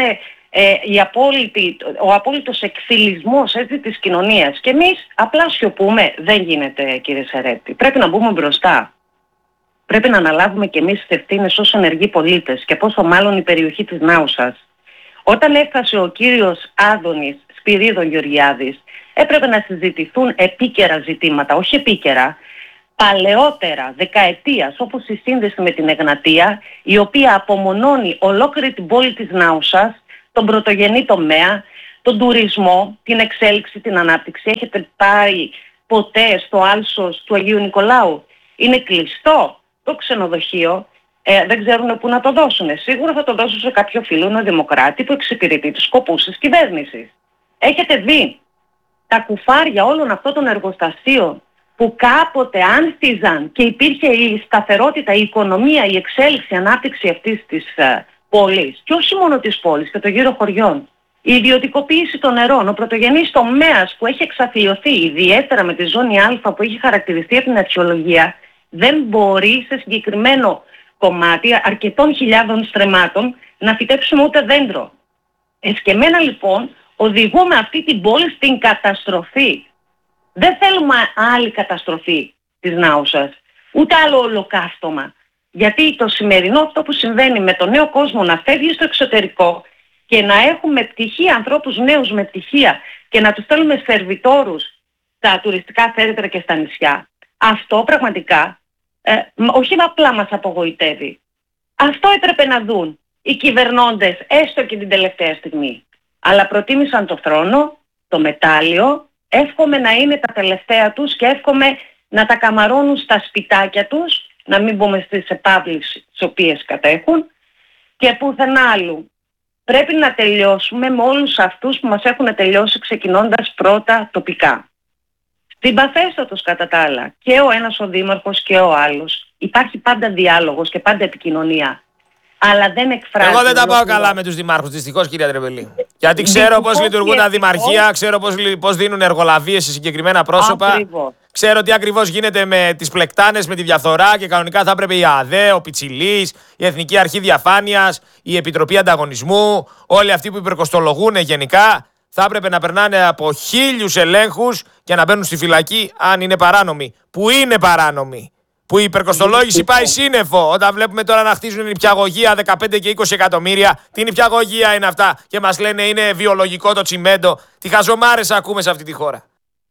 ε, η απόλυτη, ο απόλυτος εκφυλισμός έτσι, της κοινωνίας. Και εμείς απλά σιωπούμε. Δεν γίνεται, κύριε Σερέτη. Πρέπει να μπούμε μπροστά. Πρέπει να αναλάβουμε και εμείς τις ευθύνες ως ενεργοί πολίτες και πόσο μάλλον η περιοχή της Νάουσας. Όταν έφτασε ο κύριος Άδωνης Σπυρίδων Γεωργιάδης, έπρεπε να συζητηθούν επίκαιρα ζητήματα, όχι επίκαιρα, παλαιότερα, δεκαετίας, όπως η σύνδεση με την Εγνατία, η οποία απομονώνει ολόκληρη την πόλη της Νάουσας, τον πρωτογενή τομέα, τον τουρισμό, την εξέλιξη, την ανάπτυξη. Έχετε πάει ποτέ στο άλσος του Αγίου Νικολάου? Είναι κλειστό το ξενοδοχείο. Ε, δεν ξέρουν πού να το δώσουν. Σίγουρα θα το δώσουν σε κάποιο φίλο δημοκράτη που εξυπηρετεί τους σκοπούς της κυβέρνησης. Έχετε δει τα κουφάρια όλων αυτών των εργοστασίων που κάποτε άνθιζαν και υπήρχε η σταθερότητα, η οικονομία, η εξέλιξη, η ανάπτυξη αυτής της uh, πόλης. Και όχι μόνο της πόλης και των γύρω χωριών. Η ιδιωτικοποίηση των νερών, ο πρωτογενής τομέας που έχει εξαθλιωθεί, ιδιαίτερα με τη ζώνη Α που έχει χαρακτηριστεί από την αρχαιολογία, δεν μπορεί σε συγκεκριμένο κομμάτι αρκετών χιλιάδων στρεμμάτων να φυτέψουμε ούτε δέντρο. Εσκεμμένα λοιπόν οδηγούμε αυτή την πόλη στην καταστροφή. Δεν θέλουμε άλλη καταστροφή της Νάουσας, ούτε άλλο ολοκαύτωμα. Γιατί το σημερινό αυτό που συμβαίνει με τον νέο κόσμο να φεύγει στο εξωτερικό και να έχουμε πτυχία, ανθρώπους νέους με πτυχία και να τους στέλνουμε σερβιτόρους στα τουριστικά θέρετρα και στα νησιά, αυτό πραγματικά ε, όχι απλά μας απογοητεύει. Αυτό έπρεπε να δουν οι κυβερνώντες έστω και την τελευταία στιγμή. Αλλά προτίμησαν το θρόνο, το μετάλλιο. Εύχομαι να είναι τα τελευταία τους και εύχομαι να τα καμαρώνουν στα σπιτάκια τους, να μην μπούμε στις επαύλεις τις οποίες κατέχουν και πουθενά άλλου. Πρέπει να τελειώσουμε με όλους αυτούς που μας έχουν τελειώσει ξεκινώντας πρώτα τοπικά. Συμπαθέστατος κατά τα άλλα και ο ένας ο δήμαρχος και ο άλλος. Υπάρχει πάντα διάλογος και πάντα επικοινωνία. Αλλά δεν εκφράζει. Εγώ δεν τα πάω καλά με τους δημάρχους, δυστυχώς, κυρία Τρεμπελή. Γιατί ξέρω πώς λειτουργούν τα δημαρχία, ξέρω πώς, πώς δίνουν εργολαβίες σε συγκεκριμένα πρόσωπα. Ακριβώς. Ξέρω τι ακριβώς γίνεται με τις πλεκτάνες, με τη διαφθορά και κανονικά θα έπρεπε η ΑΔΕ, ο Πιτσιλής, η Εθνική Αρχή Διαφάνειας, η Επιτροπή Ανταγωνισμού, όλοι αυτοί που υπερκοστολογούν γενικά, θα έπρεπε να περνάνε από χίλιους ελέγχους και να μπαίνουν στη φυλακή αν είναι παράνομοι. Που είναι παράνομοι. Που η υπερκοστολόγηση πάει σύννεφο. Όταν βλέπουμε τώρα να χτίζουν νηπιαγωγεία δεκαπέντε και είκοσι εκατομμύρια, τι νηπιαγωγεία είναι αυτά και μας λένε είναι βιολογικό το τσιμέντο. Τι χαζομάρες ακούμε σε αυτή τη χώρα.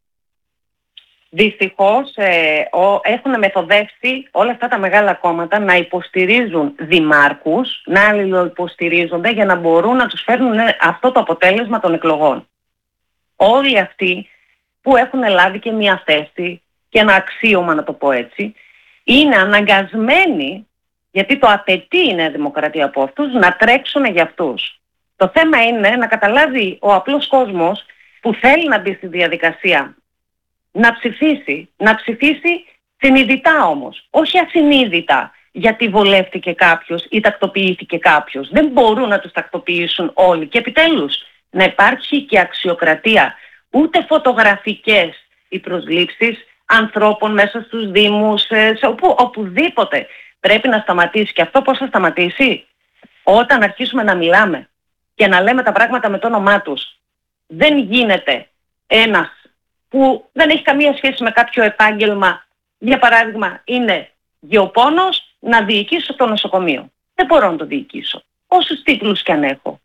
Δυστυχώς ε, ο, έχουν μεθοδεύσει όλα αυτά τα μεγάλα κόμματα να υποστηρίζουν δημάρχους, να αλληλοϊποστηρίζονται για να μπορούν να τους φέρνουν αυτό το αποτέλεσμα των εκλογών. Όλοι αυτοί που έχουν λάβει και μια θέση και ένα αξίωμα, να το πω έτσι, είναι αναγκασμένοι, γιατί το απαιτεί η Νέα Δημοκρατία από αυτούς, να τρέξουν για αυτούς. Το θέμα είναι να καταλάβει ο απλός κόσμος που θέλει να μπει στη διαδικασία να ψηφίσει, να ψηφίσει συνειδητά όμως, όχι ασυνείδητα, γιατί βολεύτηκε κάποιος ή τακτοποιήθηκε κάποιος. Δεν μπορούν να τους τακτοποιήσουν όλοι και επιτέλους να υπάρχει και αξιοκρατία, ούτε φωτογραφικές οι προσλήψεις ανθρώπων μέσα στους δήμους, σε όπου, οπουδήποτε. Πρέπει να σταματήσει. Και αυτό πώς θα σταματήσει? Όταν αρχίσουμε να μιλάμε και να λέμε τα πράγματα με το όνομά τους. Δεν γίνεται ένας που δεν έχει καμία σχέση με κάποιο επάγγελμα, για παράδειγμα είναι γεωπόνος, να διοικήσω το νοσοκομείο. Δεν μπορώ να το διοικήσω, όσους τίτλους κι αν έχω.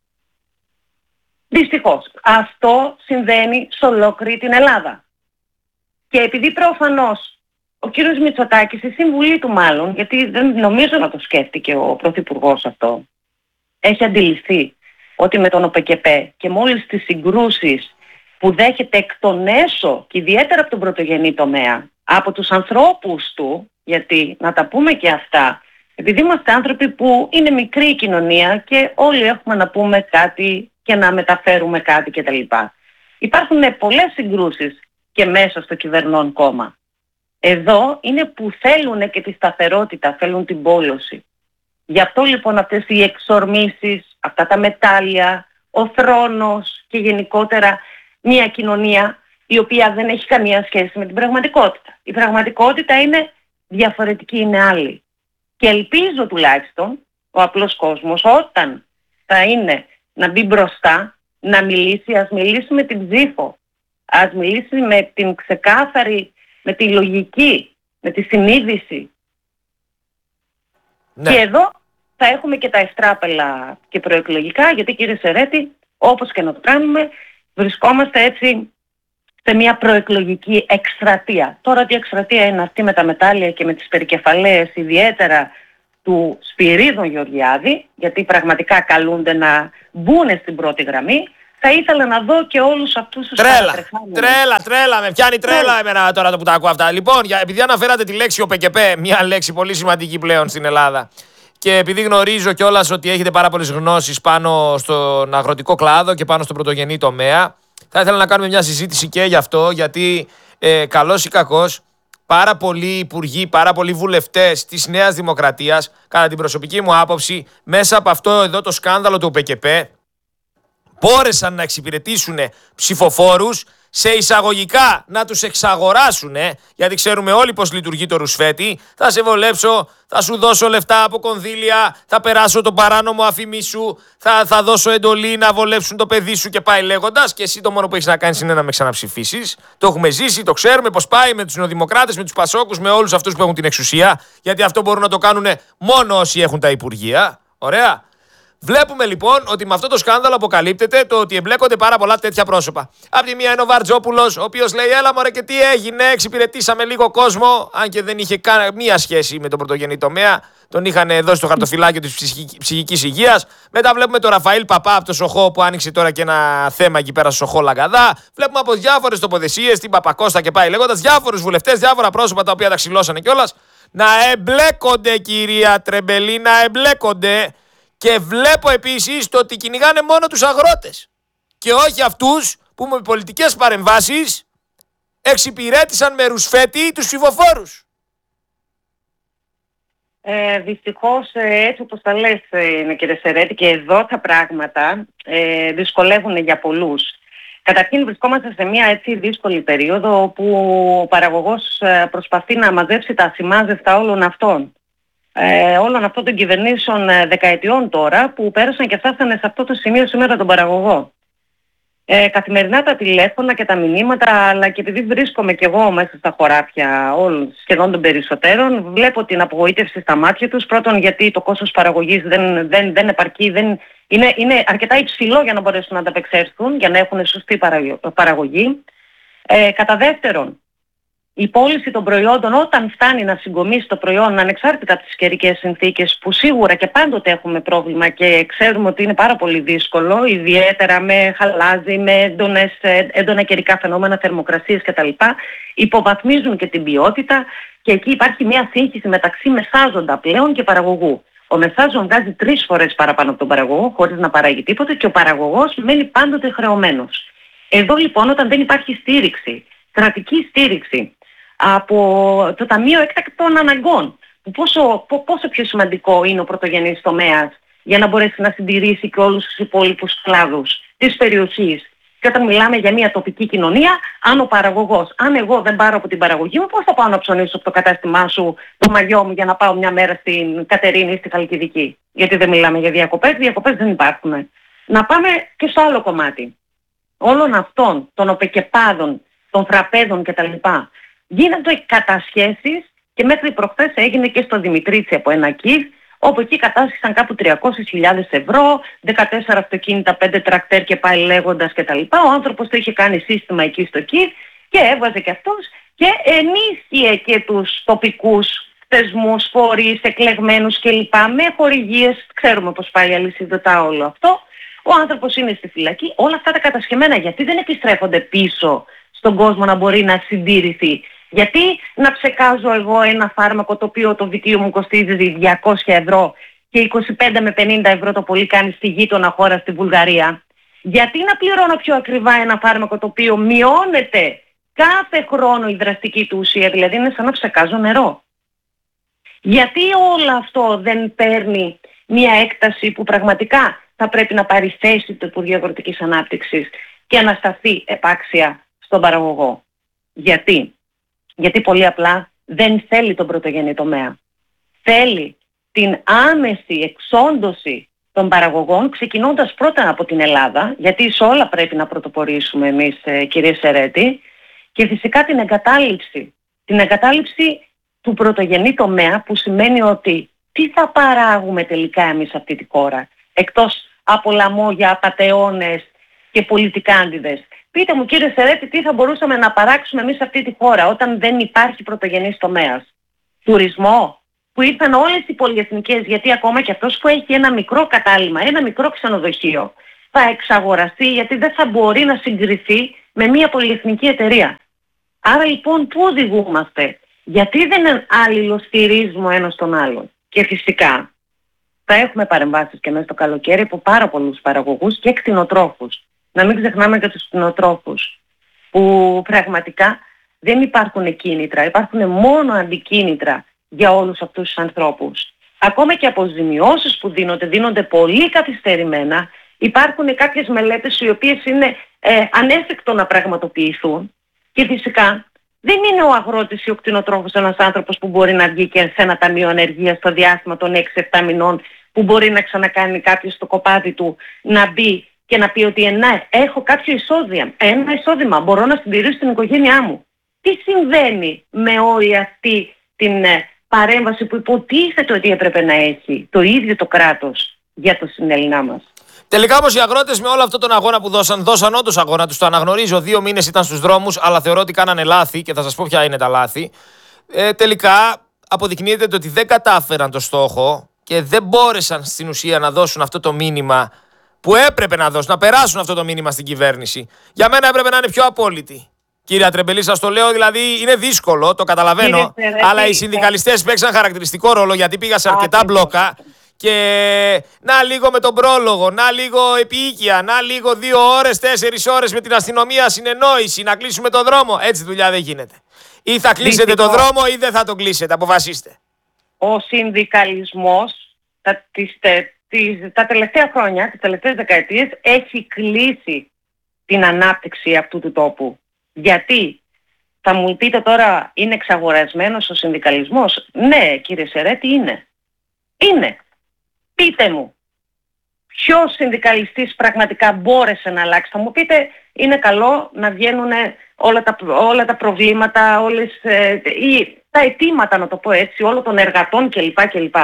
Δυστυχώς, αυτό συμβαίνει σε ολόκληρη την Ελλάδα. Και επειδή προφανώς ο κύριος Μητσοτάκης, η συμβουλή του μάλλον, γιατί δεν νομίζω να το σκέφτηκε ο Πρωθυπουργός αυτό, έχει αντιληφθεί ότι με τον ΟΠΕΚΕΠΕ και με όλες τις συγκρούσεις που δέχεται εκ των έσω και ιδιαίτερα από τον πρωτογενή τομέα, από τους ανθρώπους του, γιατί να τα πούμε και αυτά, επειδή είμαστε άνθρωποι που είναι μικρή η κοινωνία και όλοι έχουμε να πούμε κάτι και να μεταφέρουμε κάτι κτλ. Υπάρχουν πολλές συγκρούσεις και μέσα στο κυβερνών κόμμα. Εδώ είναι που θέλουν και τη σταθερότητα, θέλουν την πόλωση. Γι' αυτό λοιπόν αυτές οι εξορμήσεις, αυτά τα μετάλλια, ο θρόνος και γενικότερα μια κοινωνία η οποία δεν έχει καμία σχέση με την πραγματικότητα. Η πραγματικότητα είναι διαφορετική, είναι άλλη. Και ελπίζω τουλάχιστον ο απλός κόσμος όταν θα είναι να μπει μπροστά, να μιλήσει, ας μιλήσει με την ψήφο, ας μιλήσει με την ξεκάθαρη, με τη λογική, με τη συνείδηση. Ναι. Και εδώ θα έχουμε και τα εστράπελα και προεκλογικά, γιατί κύριε Σερέτη, όπως και να το κάνουμε, βρισκόμαστε έτσι σε μια προεκλογική εκστρατεία. Τώρα τι εκστρατεία είναι αυτή με τα μετάλλια και με τις περικεφαλαίες, ιδιαίτερα του Σπυρίδων Γεωργιάδη, γιατί πραγματικά καλούνται να μπουν στην πρώτη γραμμή. Θα ήθελα να δω και όλους αυτούς τους τρέλα, τρέλα, τρέλα, με πιάνει τρέλα εμένα τώρα που τα ακούω αυτά. Λοιπόν, για, επειδή αναφέρατε τη λέξη ΟΠΚΠ, μια λέξη πολύ σημαντική πλέον στην Ελλάδα, και επειδή γνωρίζω κιόλας ότι έχετε πάρα πολλές γνώσεις πάνω στον αγροτικό κλάδο και πάνω στον πρωτογενή τομέα, θα ήθελα να κάνουμε μια συζήτηση και γι' αυτό, γιατί ε, καλός ή κακός, πάρα πολλοί υπουργοί, πάρα πολλοί βουλευτές της Νέας Δημοκρατίας, κατά την προσωπική μου άποψη, μέσα από αυτό εδώ το σκάνδαλο του ΟΠΚΠ, μπόρεσαν να εξυπηρετήσουν ψηφοφόρους, σε εισαγωγικά να τους εξαγοράσουν, γιατί ξέρουμε όλοι πώς λειτουργεί το ρουσφέτη. Θα σε βολέψω, θα σου δώσω λεφτά από κονδύλια, θα περάσω τον παράνομο αφημί σου, θα, θα δώσω εντολή να βολέψουν το παιδί σου και πάει λέγοντας. Και εσύ το μόνο που έχεις να κάνεις είναι να με ξαναψηφίσεις. Το έχουμε ζήσει, το ξέρουμε πώς πάει με τους νεοδημοκράτες, με τους πασόκους, με όλους αυτούς που έχουν την εξουσία, γιατί αυτό μπορούν να το κάνουν μόνο όσοι έχουν τα υπουργεία. Ωραία. Βλέπουμε λοιπόν ότι με αυτό το σκάνδαλο αποκαλύπτεται το ότι εμπλέκονται πάρα πολλά τέτοια πρόσωπα. Απ' τη μία είναι ο Βαρτζόπουλος, ο οποίος λέει: έλα μωρέ, και τι έγινε, εξυπηρετήσαμε λίγο κόσμο, αν και δεν είχε καμία σχέση με τον πρωτογενή τομέα. Τον είχαν δώσει το χαρτοφυλάκιο της ψυχικής υγείας. Μετά βλέπουμε τον Ραφαήλ Παπά από το Σοχό που άνοιξε τώρα και ένα θέμα εκεί πέρα στο Σοχό Λαγκαδά. Βλέπουμε από διάφορες τοποθεσίες, την Παπακώστα και πάει λέγοντας, διάφορους βουλευτές, διάφορα πρόσωπα τα οποία τα ξυλώσανε κιόλας. Να εμπλέκονται, κυρία Τρεμπελή, να εμπλέκονται. Και βλέπω επίσης το ότι κυνηγάνε μόνο τους αγρότες και όχι αυτούς που με πολιτικές παρεμβάσεις εξυπηρέτησαν με ρουσφέτη τους ψηφοφόρους. Ε, δυστυχώς έτσι όπως τα λες ε, κύριε Σερέτη, και εδώ τα πράγματα ε, δυσκολεύουν για πολλούς. Καταρχήν βρισκόμαστε σε μια έτσι δύσκολη περίοδο όπου ο παραγωγός προσπαθεί να μαζέψει τα ασημάζευτα όλων αυτών. Ε, όλων αυτών των κυβερνήσεων ε, δεκαετιών τώρα που πέρασαν και φτάσανε σε αυτό το σημείο σήμερα τον παραγωγό. Ε, καθημερινά τα τηλέφωνα και τα μηνύματα, αλλά και επειδή βρίσκομαι κι εγώ μέσα στα χωράφια όλων σχεδόν των περισσότερων, βλέπω την απογοήτευση στα μάτια τους. Πρώτον, γιατί το κόστος παραγωγής δεν, δεν, δεν επαρκεί, δεν, είναι, είναι αρκετά υψηλό για να μπορέσουν να ανταπεξέλθουν, για να έχουν σωστή παραγωγή. Ε, κατά δεύτερον, η πώληση των προϊόντων, όταν φτάνει να συγκομίσει το προϊόν ανεξάρτητα από τις καιρικές συνθήκες, που σίγουρα και πάντοτε έχουμε πρόβλημα και ξέρουμε ότι είναι πάρα πολύ δύσκολο, ιδιαίτερα με χαλάζι, με έντονες, έντονα καιρικά φαινόμενα, θερμοκρασίες κτλ., υποβαθμίζουν και την ποιότητα και εκεί υπάρχει μια σύγχυση μεταξύ μεσάζοντα πλέον και παραγωγού. Ο μεσάζον βγάζει τρεις φορές παραπάνω από τον παραγωγό χωρίς να παράγει τίποτα και ο παραγωγός μένει πάντοτε χρεωμένος. Εδώ λοιπόν, όταν δεν υπάρχει στήριξη, κρατική στήριξη από το Ταμείο Έκτακτων Αναγκών, που πόσο, πόσο πιο σημαντικό είναι ο πρωτογενής τομέας για να μπορέσει να συντηρήσει και όλους τους υπόλοιπους κλάδους της περιοχής. Και όταν μιλάμε για μια τοπική κοινωνία, αν ο παραγωγός, αν εγώ δεν πάρω από την παραγωγή μου, πώς θα πάω να ψωνίσω από το κατάστημά σου το μαγιό μου για να πάω μια μέρα στην Κατερίνη ή στη Χαλκιδική? Γιατί δεν μιλάμε για διακοπές, διακοπές δεν υπάρχουν. Να πάμε και στο άλλο κομμάτι. Όλων αυτών των οπεκεπάδων, των φραπέδων κτλ. Γίνονται κατασχέσεις και μέχρι προχθές έγινε και στο Δημητρίτσι από ένα κιβ, όπου εκεί κατάσχεσαν κάπου τριακόσιες χιλιάδες ευρώ, δεκατέσσερα αυτοκίνητα, πέντε τρακτέρ και πάει λέγοντας κτλ. Ο άνθρωπος το είχε κάνει σύστημα εκεί στο κιβ και έβγαζε και αυτός και ενίσχυε και τους τοπικούς θεσμούς, φορείς, εκλεγμένους κλπ. Με χορηγίες, ξέρουμε πώς πάει αλυσιδωτά όλο αυτό. Ο άνθρωπος είναι στη φυλακή. Όλα αυτά τα κατασχεμένα γιατί δεν επιστρέφονται πίσω στον κόσμο να μπορεί να συντήρηθει? Γιατί να ψεκάζω εγώ ένα φάρμακο το οποίο το βιτίο μου κοστίζει διακόσια ευρώ και είκοσι πέντε με πενήντα ευρώ το πολύ κάνει στη γείτονα χώρα στη Βουλγαρία? Γιατί να πληρώνω πιο ακριβά ένα φάρμακο το οποίο μειώνεται κάθε χρόνο η δραστική του ουσία, δηλαδή είναι σαν να ψεκάζω νερό? Γιατί όλο αυτό δεν παίρνει μια έκταση που πραγματικά θα πρέπει να πάρει θέση του Υπουργείου Αγροτικής Ανάπτυξης και να σταθεί επάξια στον παραγωγό? Γιατί? Γιατί πολύ απλά δεν θέλει τον πρωτογενή τομέα. Θέλει την άμεση εξόντωση των παραγωγών, ξεκινώντας πρώτα από την Ελλάδα, γιατί σε όλα πρέπει να πρωτοπορήσουμε εμείς, ε, κύριε Σερέτη, και φυσικά την εγκατάλειψη. Την εγκατάλειψη του πρωτογενή τομέα, που σημαίνει ότι τι θα παράγουμε τελικά εμείς σε αυτή τη χώρα, εκτός από λαμόγια, απατεώνες και πολιτικάντιδες. Πείτε μου, κύριε Σερέτη, τι θα μπορούσαμε να παράξουμε εμείς σε αυτή τη χώρα όταν δεν υπάρχει πρωτογενής τομέας? Τουρισμό, που ήρθαν όλες οι πολυεθνικές, γιατί ακόμα και αυτός που έχει ένα μικρό κατάλημα, ένα μικρό ξενοδοχείο, θα εξαγοραστεί, γιατί δεν θα μπορεί να συγκριθεί με μια πολυεθνική εταιρεία. Άρα λοιπόν πού οδηγούμαστε? Γιατί δεν αλληλοστηρίζουμε ο ένας τον άλλον? Και φυσικά θα έχουμε παρεμβάσεις και μέσα στο καλοκαίρι από πάρα πολλούς παραγωγούς και κτηνοτρόφους. Να μην ξεχνάμε και τους κτηνοτρόφους, που πραγματικά δεν υπάρχουν κίνητρα, υπάρχουν μόνο αντικίνητρα για όλους αυτούς τους ανθρώπους. Ακόμα και αποζημιώσεις που δίνονται, δίνονται πολύ καθυστερημένα. Υπάρχουν κάποιες μελέτες οι οποίες είναι ε, ανέφικτο να πραγματοποιηθούν, και φυσικά δεν είναι ο αγρότης ή ο κτηνοτρόφος ένας άνθρωπος που μπορεί να βγει και σε ένα ταμείο ανεργίας στο διάστημα των έξι επτά μηνών, που μπορεί να ξανακάνει κάποιος το κοπάδι του, να μπει και να πει ότι ναι, έχω κάποιο εισόδημα, ένα εισόδημα, μπορώ να συντηρήσω την οικογένειά μου. Τι συμβαίνει με όλη αυτή την ε, παρέμβαση που υποτίθεται ότι έπρεπε να έχει το ίδιο το κράτος για το συνελληνά μας? Τελικά όμως οι αγρότες με όλο αυτόν τον αγώνα που δώσαν, δώσαν όντως αγώνα, τους το αναγνωρίζω. Δύο μήνες ήταν στους δρόμους, αλλά θεωρώ ότι κάνανε λάθη και θα σας πω ποια είναι τα λάθη. Ε, τελικά αποδεικνύεται ότι δεν κατάφεραν το στόχο και δεν μπόρεσαν στην ουσία να δώσουν αυτό το μήνυμα που έπρεπε να δώσουν, να περάσουν αυτό το μήνυμα στην κυβέρνηση. Για μένα έπρεπε να είναι πιο απόλυτη. Κύριε Τρεμπελή, σας το λέω, δηλαδή είναι δύσκολο, το καταλαβαίνω, αλλά οι συνδικαλιστές παίξαν χαρακτηριστικό ρόλο, γιατί πήγα σε αρκετά μπλόκα. Και να λίγο με τον πρόλογο, να λίγο επίοικια, να λίγο δύο ώρες, τέσσερις ώρες με την αστυνομία συνεννόηση, να κλείσουμε τον δρόμο. Έτσι δουλειά δεν γίνεται. Ή θα κλείσετε τον δρόμο ή δεν θα τον κλείσετε. Αποφασίστε. Ο συνδικαλισμός τα, τις, τις, τα τελευταία χρόνια, τις τελευταίες δεκαετίες, έχει κλείσει την ανάπτυξη αυτού του τόπου. Γιατί? Θα μου πείτε τώρα, είναι εξαγορασμένος ο συνδικαλισμός? Ναι, κύριε Σερέτη, είναι. Είναι. Πείτε μου, ποιος συνδικαλιστής πραγματικά μπόρεσε να αλλάξει? Θα μου πείτε, είναι καλό να βγαίνουν όλα τα, όλα τα προβλήματα, όλες, ε, ή τα αιτήματα, να το πω έτσι, όλων των εργατών κλπ. κλπ.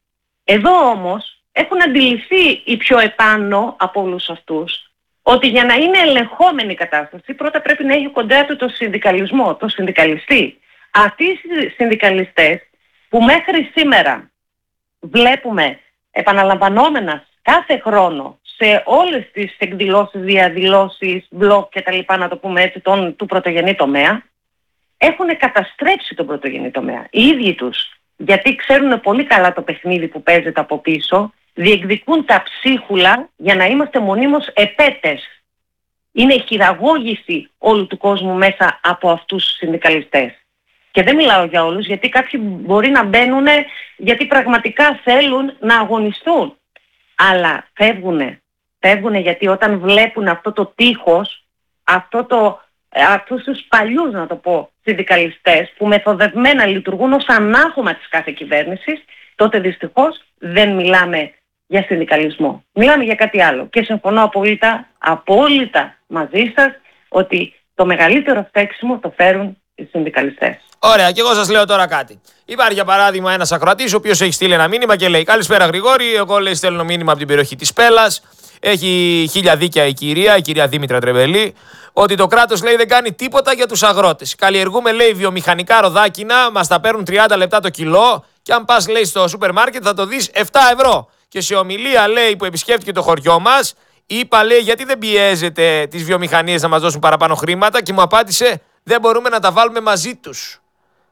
Εδώ όμως έχουν αντιληφθεί οι πιο επάνω από όλους αυτούς ότι για να είναι ελεγχόμενη η κατάσταση, πρώτα πρέπει να έχει κοντά του το συνδικαλισμό, το συνδικαλιστή. Αυτοί οι συνδικαλιστές που μέχρι σήμερα βλέπουμε επαναλαμβανόμενα κάθε χρόνο σε όλες τις εκδηλώσεις, διαδηλώσεις, μπλοκ και τα λοιπά, να το πούμε έτσι, τον, του πρωτογενή τομέα, έχουν καταστρέψει τον πρωτογενή τομέα. Οι ίδιοι τους, γιατί ξέρουν πολύ καλά το παιχνίδι που παίζεται από πίσω, διεκδικούν τα ψίχουλα για να είμαστε μονίμως επέτες. Είναι η χειραγώγηση όλου του κόσμου μέσα από αυτούς τους συνδικαλιστές. Και δεν μιλάω για όλους, γιατί κάποιοι μπορεί να μπαίνουν γιατί πραγματικά θέλουν να αγωνιστούν. Αλλά φεύγουνε. Φεύγουνε γιατί όταν βλέπουν αυτό το τείχος, αυτό το, αυτούς τους παλιούς, να το πω, συνδικαλιστές που μεθοδευμένα λειτουργούν ως ανάχωμα της κάθε κυβέρνησης, τότε δυστυχώς δεν μιλάμε για συνδικαλισμό. Μιλάμε για κάτι άλλο. Και συμφωνώ απόλυτα, απόλυτα μαζί σας ότι το μεγαλύτερο φταίξιμο το φέρουν οι συνδικαλιστές. Ωραία, και εγώ σας λέω τώρα κάτι. Υπάρχει για παράδειγμα ένας ακροατής ο οποίος έχει στείλει ένα μήνυμα και λέει: καλησπέρα Γρηγόρη, εγώ λέει στέλνω μήνυμα από την περιοχή της Πέλλας. Έχει χίλια δίκαια η κυρία, η κυρία Δήμητρα Τρεμπελή, ότι το κράτος λέει δεν κάνει τίποτα για τους αγρότες. Καλλιεργούμε λέει βιομηχανικά ροδάκινα, μας τα παίρνουν τριάντα λεπτά το κιλό και αν πας λέει στο σούπερ μάρκετ θα το δεις επτά ευρώ. Και σε ομιλία λέει που επισκέφτηκε το χωριό μας, είπα λέει γιατί δεν πιέζετε τις βιομηχανίες να μας δώσουν παραπάνω χρήματα και μου απάντησε δεν μπορούμε να τα βάλουμε μαζί τους.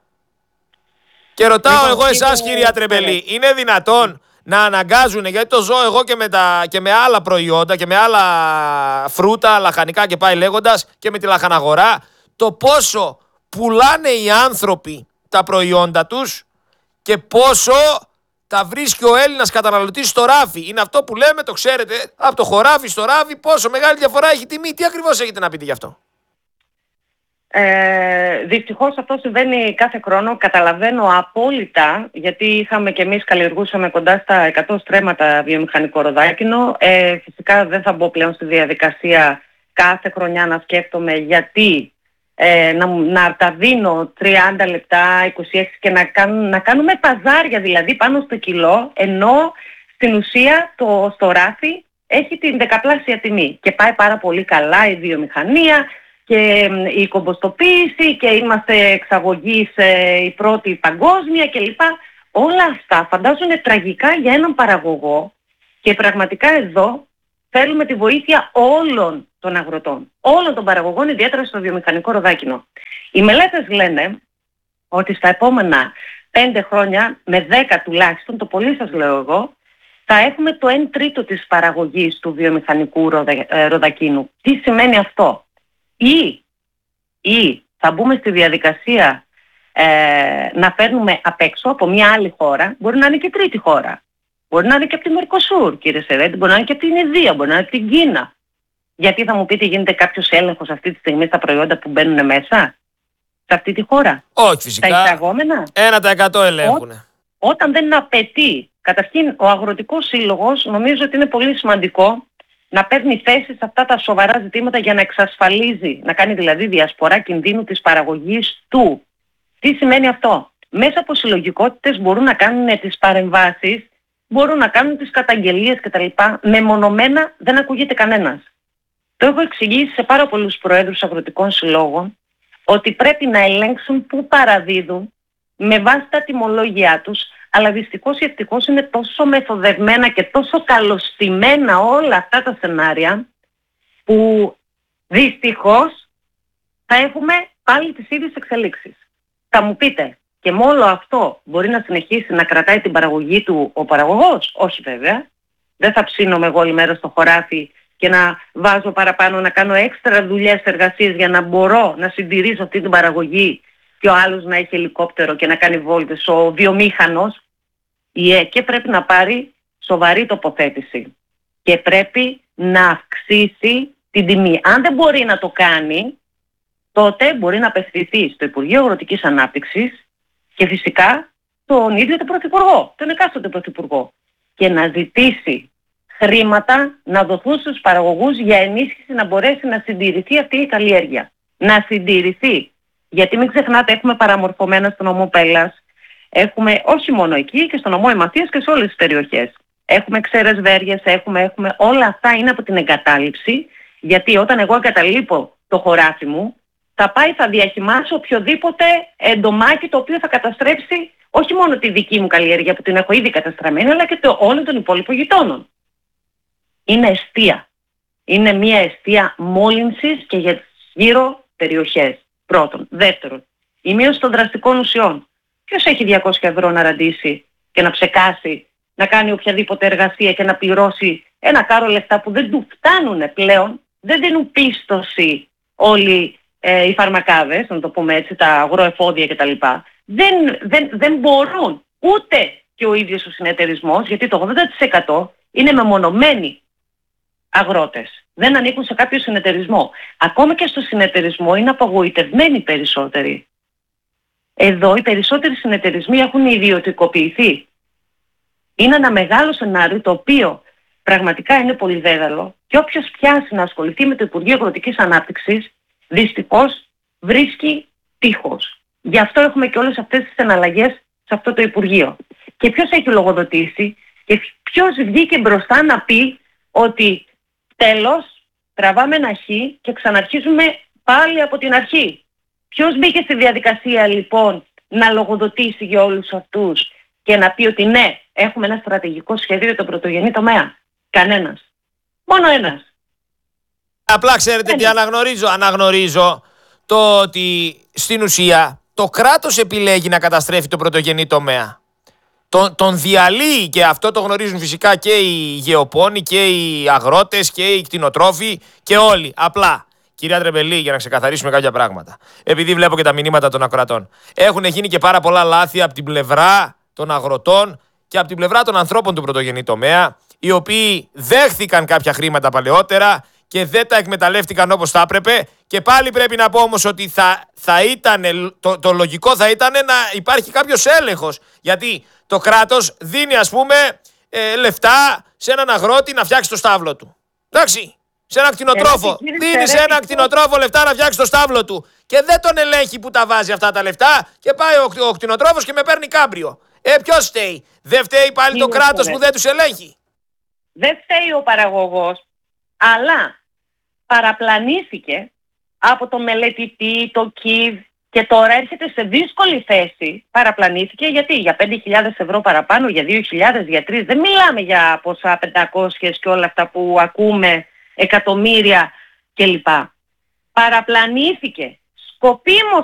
Και ρωτάω εγώ εσάς κυρία Τρεμπελή, είναι δυνατόν να αναγκάζουν, γιατί το ζω εγώ και με, τα, και με άλλα προϊόντα και με άλλα φρούτα, λαχανικά και πάει λέγοντας και με τη λαχαναγορά, το πόσο πουλάνε οι άνθρωποι τα προϊόντα τους και πόσο τα βρίσκει ο Έλληνας καταναλωτής στο ράφι. Είναι αυτό που λέμε, το ξέρετε, από το χωράφι στο ράφι, πόσο μεγάλη διαφορά έχει τιμή. Τι ακριβώς έχετε να πείτε γι' αυτό? Ε, δυστυχώς αυτό συμβαίνει κάθε χρόνο. Καταλαβαίνω απόλυτα, γιατί είχαμε και εμείς καλλιεργούσαμε κοντά στα εκατό στρέμματα βιομηχανικό ροδάκινο. Ε, φυσικά δεν θα μπω πλέον στη διαδικασία κάθε χρονιά να σκέφτομαι γιατί ε, να, να τα δίνω τριάντα λεπτά, είκοσι έξι και να, κάνουν, να κάνουμε παζάρια δηλαδή πάνω στο κιλό, ενώ στην ουσία το, στο ράφι έχει την δεκαπλάσια τιμή και πάει πάρα πολύ καλά η βιομηχανία και η κομποστοποίηση και είμαστε εξαγωγής ε, η πρώτη παγκόσμια κλπ. Όλα αυτά φαντάζομαι τραγικά για έναν παραγωγό και πραγματικά εδώ θέλουμε τη βοήθεια όλων των αγροτών, όλων των παραγωγών, ιδιαίτερα στο βιομηχανικό ροδάκινο. Οι μελέτες λένε ότι στα επόμενα πέντε χρόνια, με δέκα τουλάχιστον, το πολύ σας λέω εγώ, θα έχουμε το ένα τρίτο της παραγωγής του βιομηχανικού ροδα, ε, ροδακίνου. Τι σημαίνει αυτό? Ή, ή θα μπούμε στη διαδικασία ε, να φέρνουμε απ' έξω από μια άλλη χώρα, μπορεί να είναι και τρίτη χώρα. Μπορεί να είναι και από τη Μερκοσούρ, κύριε Σερέτη, μπορεί να είναι και από την Ινδία, μπορεί να είναι από την Κίνα. Γιατί θα μου πείτε, γίνεται κάποιος έλεγχος αυτή τη στιγμή στα προϊόντα που μπαίνουν μέσα σε αυτή τη χώρα? Όχι, φυσικά. Τα εισαγόμενα. ένα τοις εκατό ελέγχουν. Ό, όταν δεν απαιτεί, καταρχήν ο Αγροτικός Σύλλογος νομίζω ότι είναι πολύ σημαντικό να παίρνει θέση σε αυτά τα σοβαρά ζητήματα για να εξασφαλίζει, να κάνει δηλαδή διασπορά κινδύνου της παραγωγής του. Τι σημαίνει αυτό? Μέσα από συλλογικότητες μπορούν να κάνουν τις παρεμβάσεις, μπορούν να κάνουν τις καταγγελίες κτλ. Μεμονωμένα δεν ακούγεται κανένας. Το έχω εξηγήσει σε πάρα πολλούς προέδρους αγροτικών συλλόγων ότι πρέπει να ελέγξουν πού παραδίδουν με βάση τα τιμολόγια τους, αλλά δυστυχώς ή ευτυχώς είναι τόσο μεθοδευμένα και τόσο καλωστημένα όλα αυτά τα σενάρια που δυστυχώς θα έχουμε πάλι τις ίδιες εξελίξεις. Θα μου πείτε, και με όλο αυτό μπορεί να συνεχίσει να κρατάει την παραγωγή του ο παραγωγός? Όχι βέβαια. Δεν θα ψήνομαι εγώ όλη μέρα στο χωράφι και να βάζω παραπάνω, να κάνω έξτρα δουλειές, εργασίες για να μπορώ να συντηρήσω αυτή την παραγωγή και ο άλλος να έχει ελικόπτερο και να κάνει βόλτες. Ο βιομήχανος, η ΕΚΕ πρέπει να πάρει σοβαρή τοποθέτηση και πρέπει να αυξήσει την τιμή. Αν δεν μπορεί να το κάνει, τότε μπορεί να απευθυνθεί στο Υπουργείο Αγροτικής Ανάπτυξης και φυσικά τον ίδιο τον Πρωθυπουργό, τον εκάστοτε Πρωθυπουργό, και να ζητήσει χρήματα να δοθούν στους παραγωγούς για ενίσχυση να μπορέσει να συντηρηθεί αυτή η καλλιέργεια. Να συντηρηθεί. Γιατί μην ξεχνάτε, έχουμε παραμορφωμένα στον νομό Πέλλας, έχουμε όχι μόνο εκεί και στον νομό Εμαθίας και σε όλες τις περιοχές. Έχουμε ξέρες βέργες, έχουμε, έχουμε, όλα αυτά είναι από την εγκατάλειψη, γιατί όταν εγώ εγκαταλείπω το χωράφι μου, θα πάει, θα διαχυμάσω οποιοδήποτε εντομάκι το οποίο θα καταστρέψει όχι μόνο τη δική μου καλλιέργεια που την έχω ήδη καταστραμμένη, αλλά και το όλων των υπόλοιπων γειτόνων. Είναι εστία. Είναι μια εστία μόλυνσης και για τις γύρω περιοχές. Πρώτον. Δεύτερον, η μείωση των δραστικών ουσιών. Ποιος έχει διακόσια ευρώ να ραντίσει και να ψεκάσει, να κάνει οποιαδήποτε εργασία και να πληρώσει ένα κάρο λεφτά που δεν του φτάνουν πλέον, δεν δίνουν πίστοση όλοι ε, οι φαρμακάδες, να το πούμε έτσι, τα αγροεφόδια κτλ. Δεν, δεν, δεν μπορούν ούτε και ο ίδιος ο συνεταιρισμός, γιατί το ογδόντα τοις εκατό είναι μεμονωμένοι αγρότες. Δεν ανήκουν σε κάποιο συνεταιρισμό. Ακόμα και στο συνεταιρισμό είναι απογοητευμένοι περισσότεροι. Εδώ οι περισσότεροι συνεταιρισμοί έχουν ιδιωτικοποιηθεί. Είναι ένα μεγάλο σενάριο το οποίο πραγματικά είναι πολύ δέδαλο και όποιος πιάσει να ασχοληθεί με το Υπουργείο Αγροτικής Ανάπτυξης δυστυχώς βρίσκει τείχος. Γι' αυτό έχουμε και όλες αυτές τις εναλλαγές σε αυτό το Υπουργείο. Και ποιος έχει λογοδοτήσει και ποιος βγήκε μπροστά να πει ότι τέλος τραβάμε ένα χ και ξαναρχίζουμε πάλι από την αρχή. Ποιος μπήκε στη διαδικασία λοιπόν να λογοδοτήσει για όλους αυτούς και να πει ότι ναι, έχουμε ένα στρατηγικό σχέδιο για τον πρωτογενή τομέα? Κανένας. Μόνο ένας. Απλά ξέρετε τι αναγνωρίζω. Αναγνωρίζω το ότι στην ουσία το κράτος επιλέγει να καταστρέφει τον πρωτογενή τομέα. Τον, τον διαλύει, και αυτό το γνωρίζουν φυσικά και οι γεωπόνοι και οι αγρότες και οι κτηνοτρόφοι και όλοι. Απλά, κυρία Τρεμπελή, για να ξεκαθαρίσουμε κάποια πράγματα, επειδή βλέπω και τα μηνύματα των ακροατών, έχουν γίνει και πάρα πολλά λάθη από την πλευρά των αγροτών και από την πλευρά των ανθρώπων του πρωτογενή τομέα, οι οποίοι δέχθηκαν κάποια χρήματα παλαιότερα και δεν τα εκμεταλλεύτηκαν όπως θα έπρεπε. Και πάλι πρέπει να πω όμως ότι θα, θα ήταν, το, το λογικό θα ήταν να υπάρχει κάποιος έλεγχος. Γιατί το κράτος δίνει, ας πούμε, ε, λεφτά σε έναν αγρότη να φτιάξει το στάβλο του. Εντάξει. Σε έναν κτηνοτρόφο. Δίνει σε έναν κτηνοτρόφο λεφτά να φτιάξει το στάβλο του. Και δεν τον ελέγχει που τα βάζει αυτά τα λεφτά. Και πάει ο, ο κτηνοτρόφος και με παίρνει κάμπριο. Ε, ποιος φταίει? Δεν φταίει πάλι Είναι το κράτος φορές. που δεν τους ελέγχει? Δεν φταίει ο παραγωγός, αλλά παραπλανήθηκε από το μελετητή, το ΚΙΒ, και τώρα έρχεται σε δύσκολη θέση. Παραπλανήθηκε γιατί? Για πέντε χιλιάδες ευρώ παραπάνω, για δύο χιλιάδες, για τρεις. Δεν μιλάμε για ποσά πεντακόσιες και όλα αυτά που ακούμε, εκατομμύρια κλπ. Παραπλανήθηκε. Σκοπίμως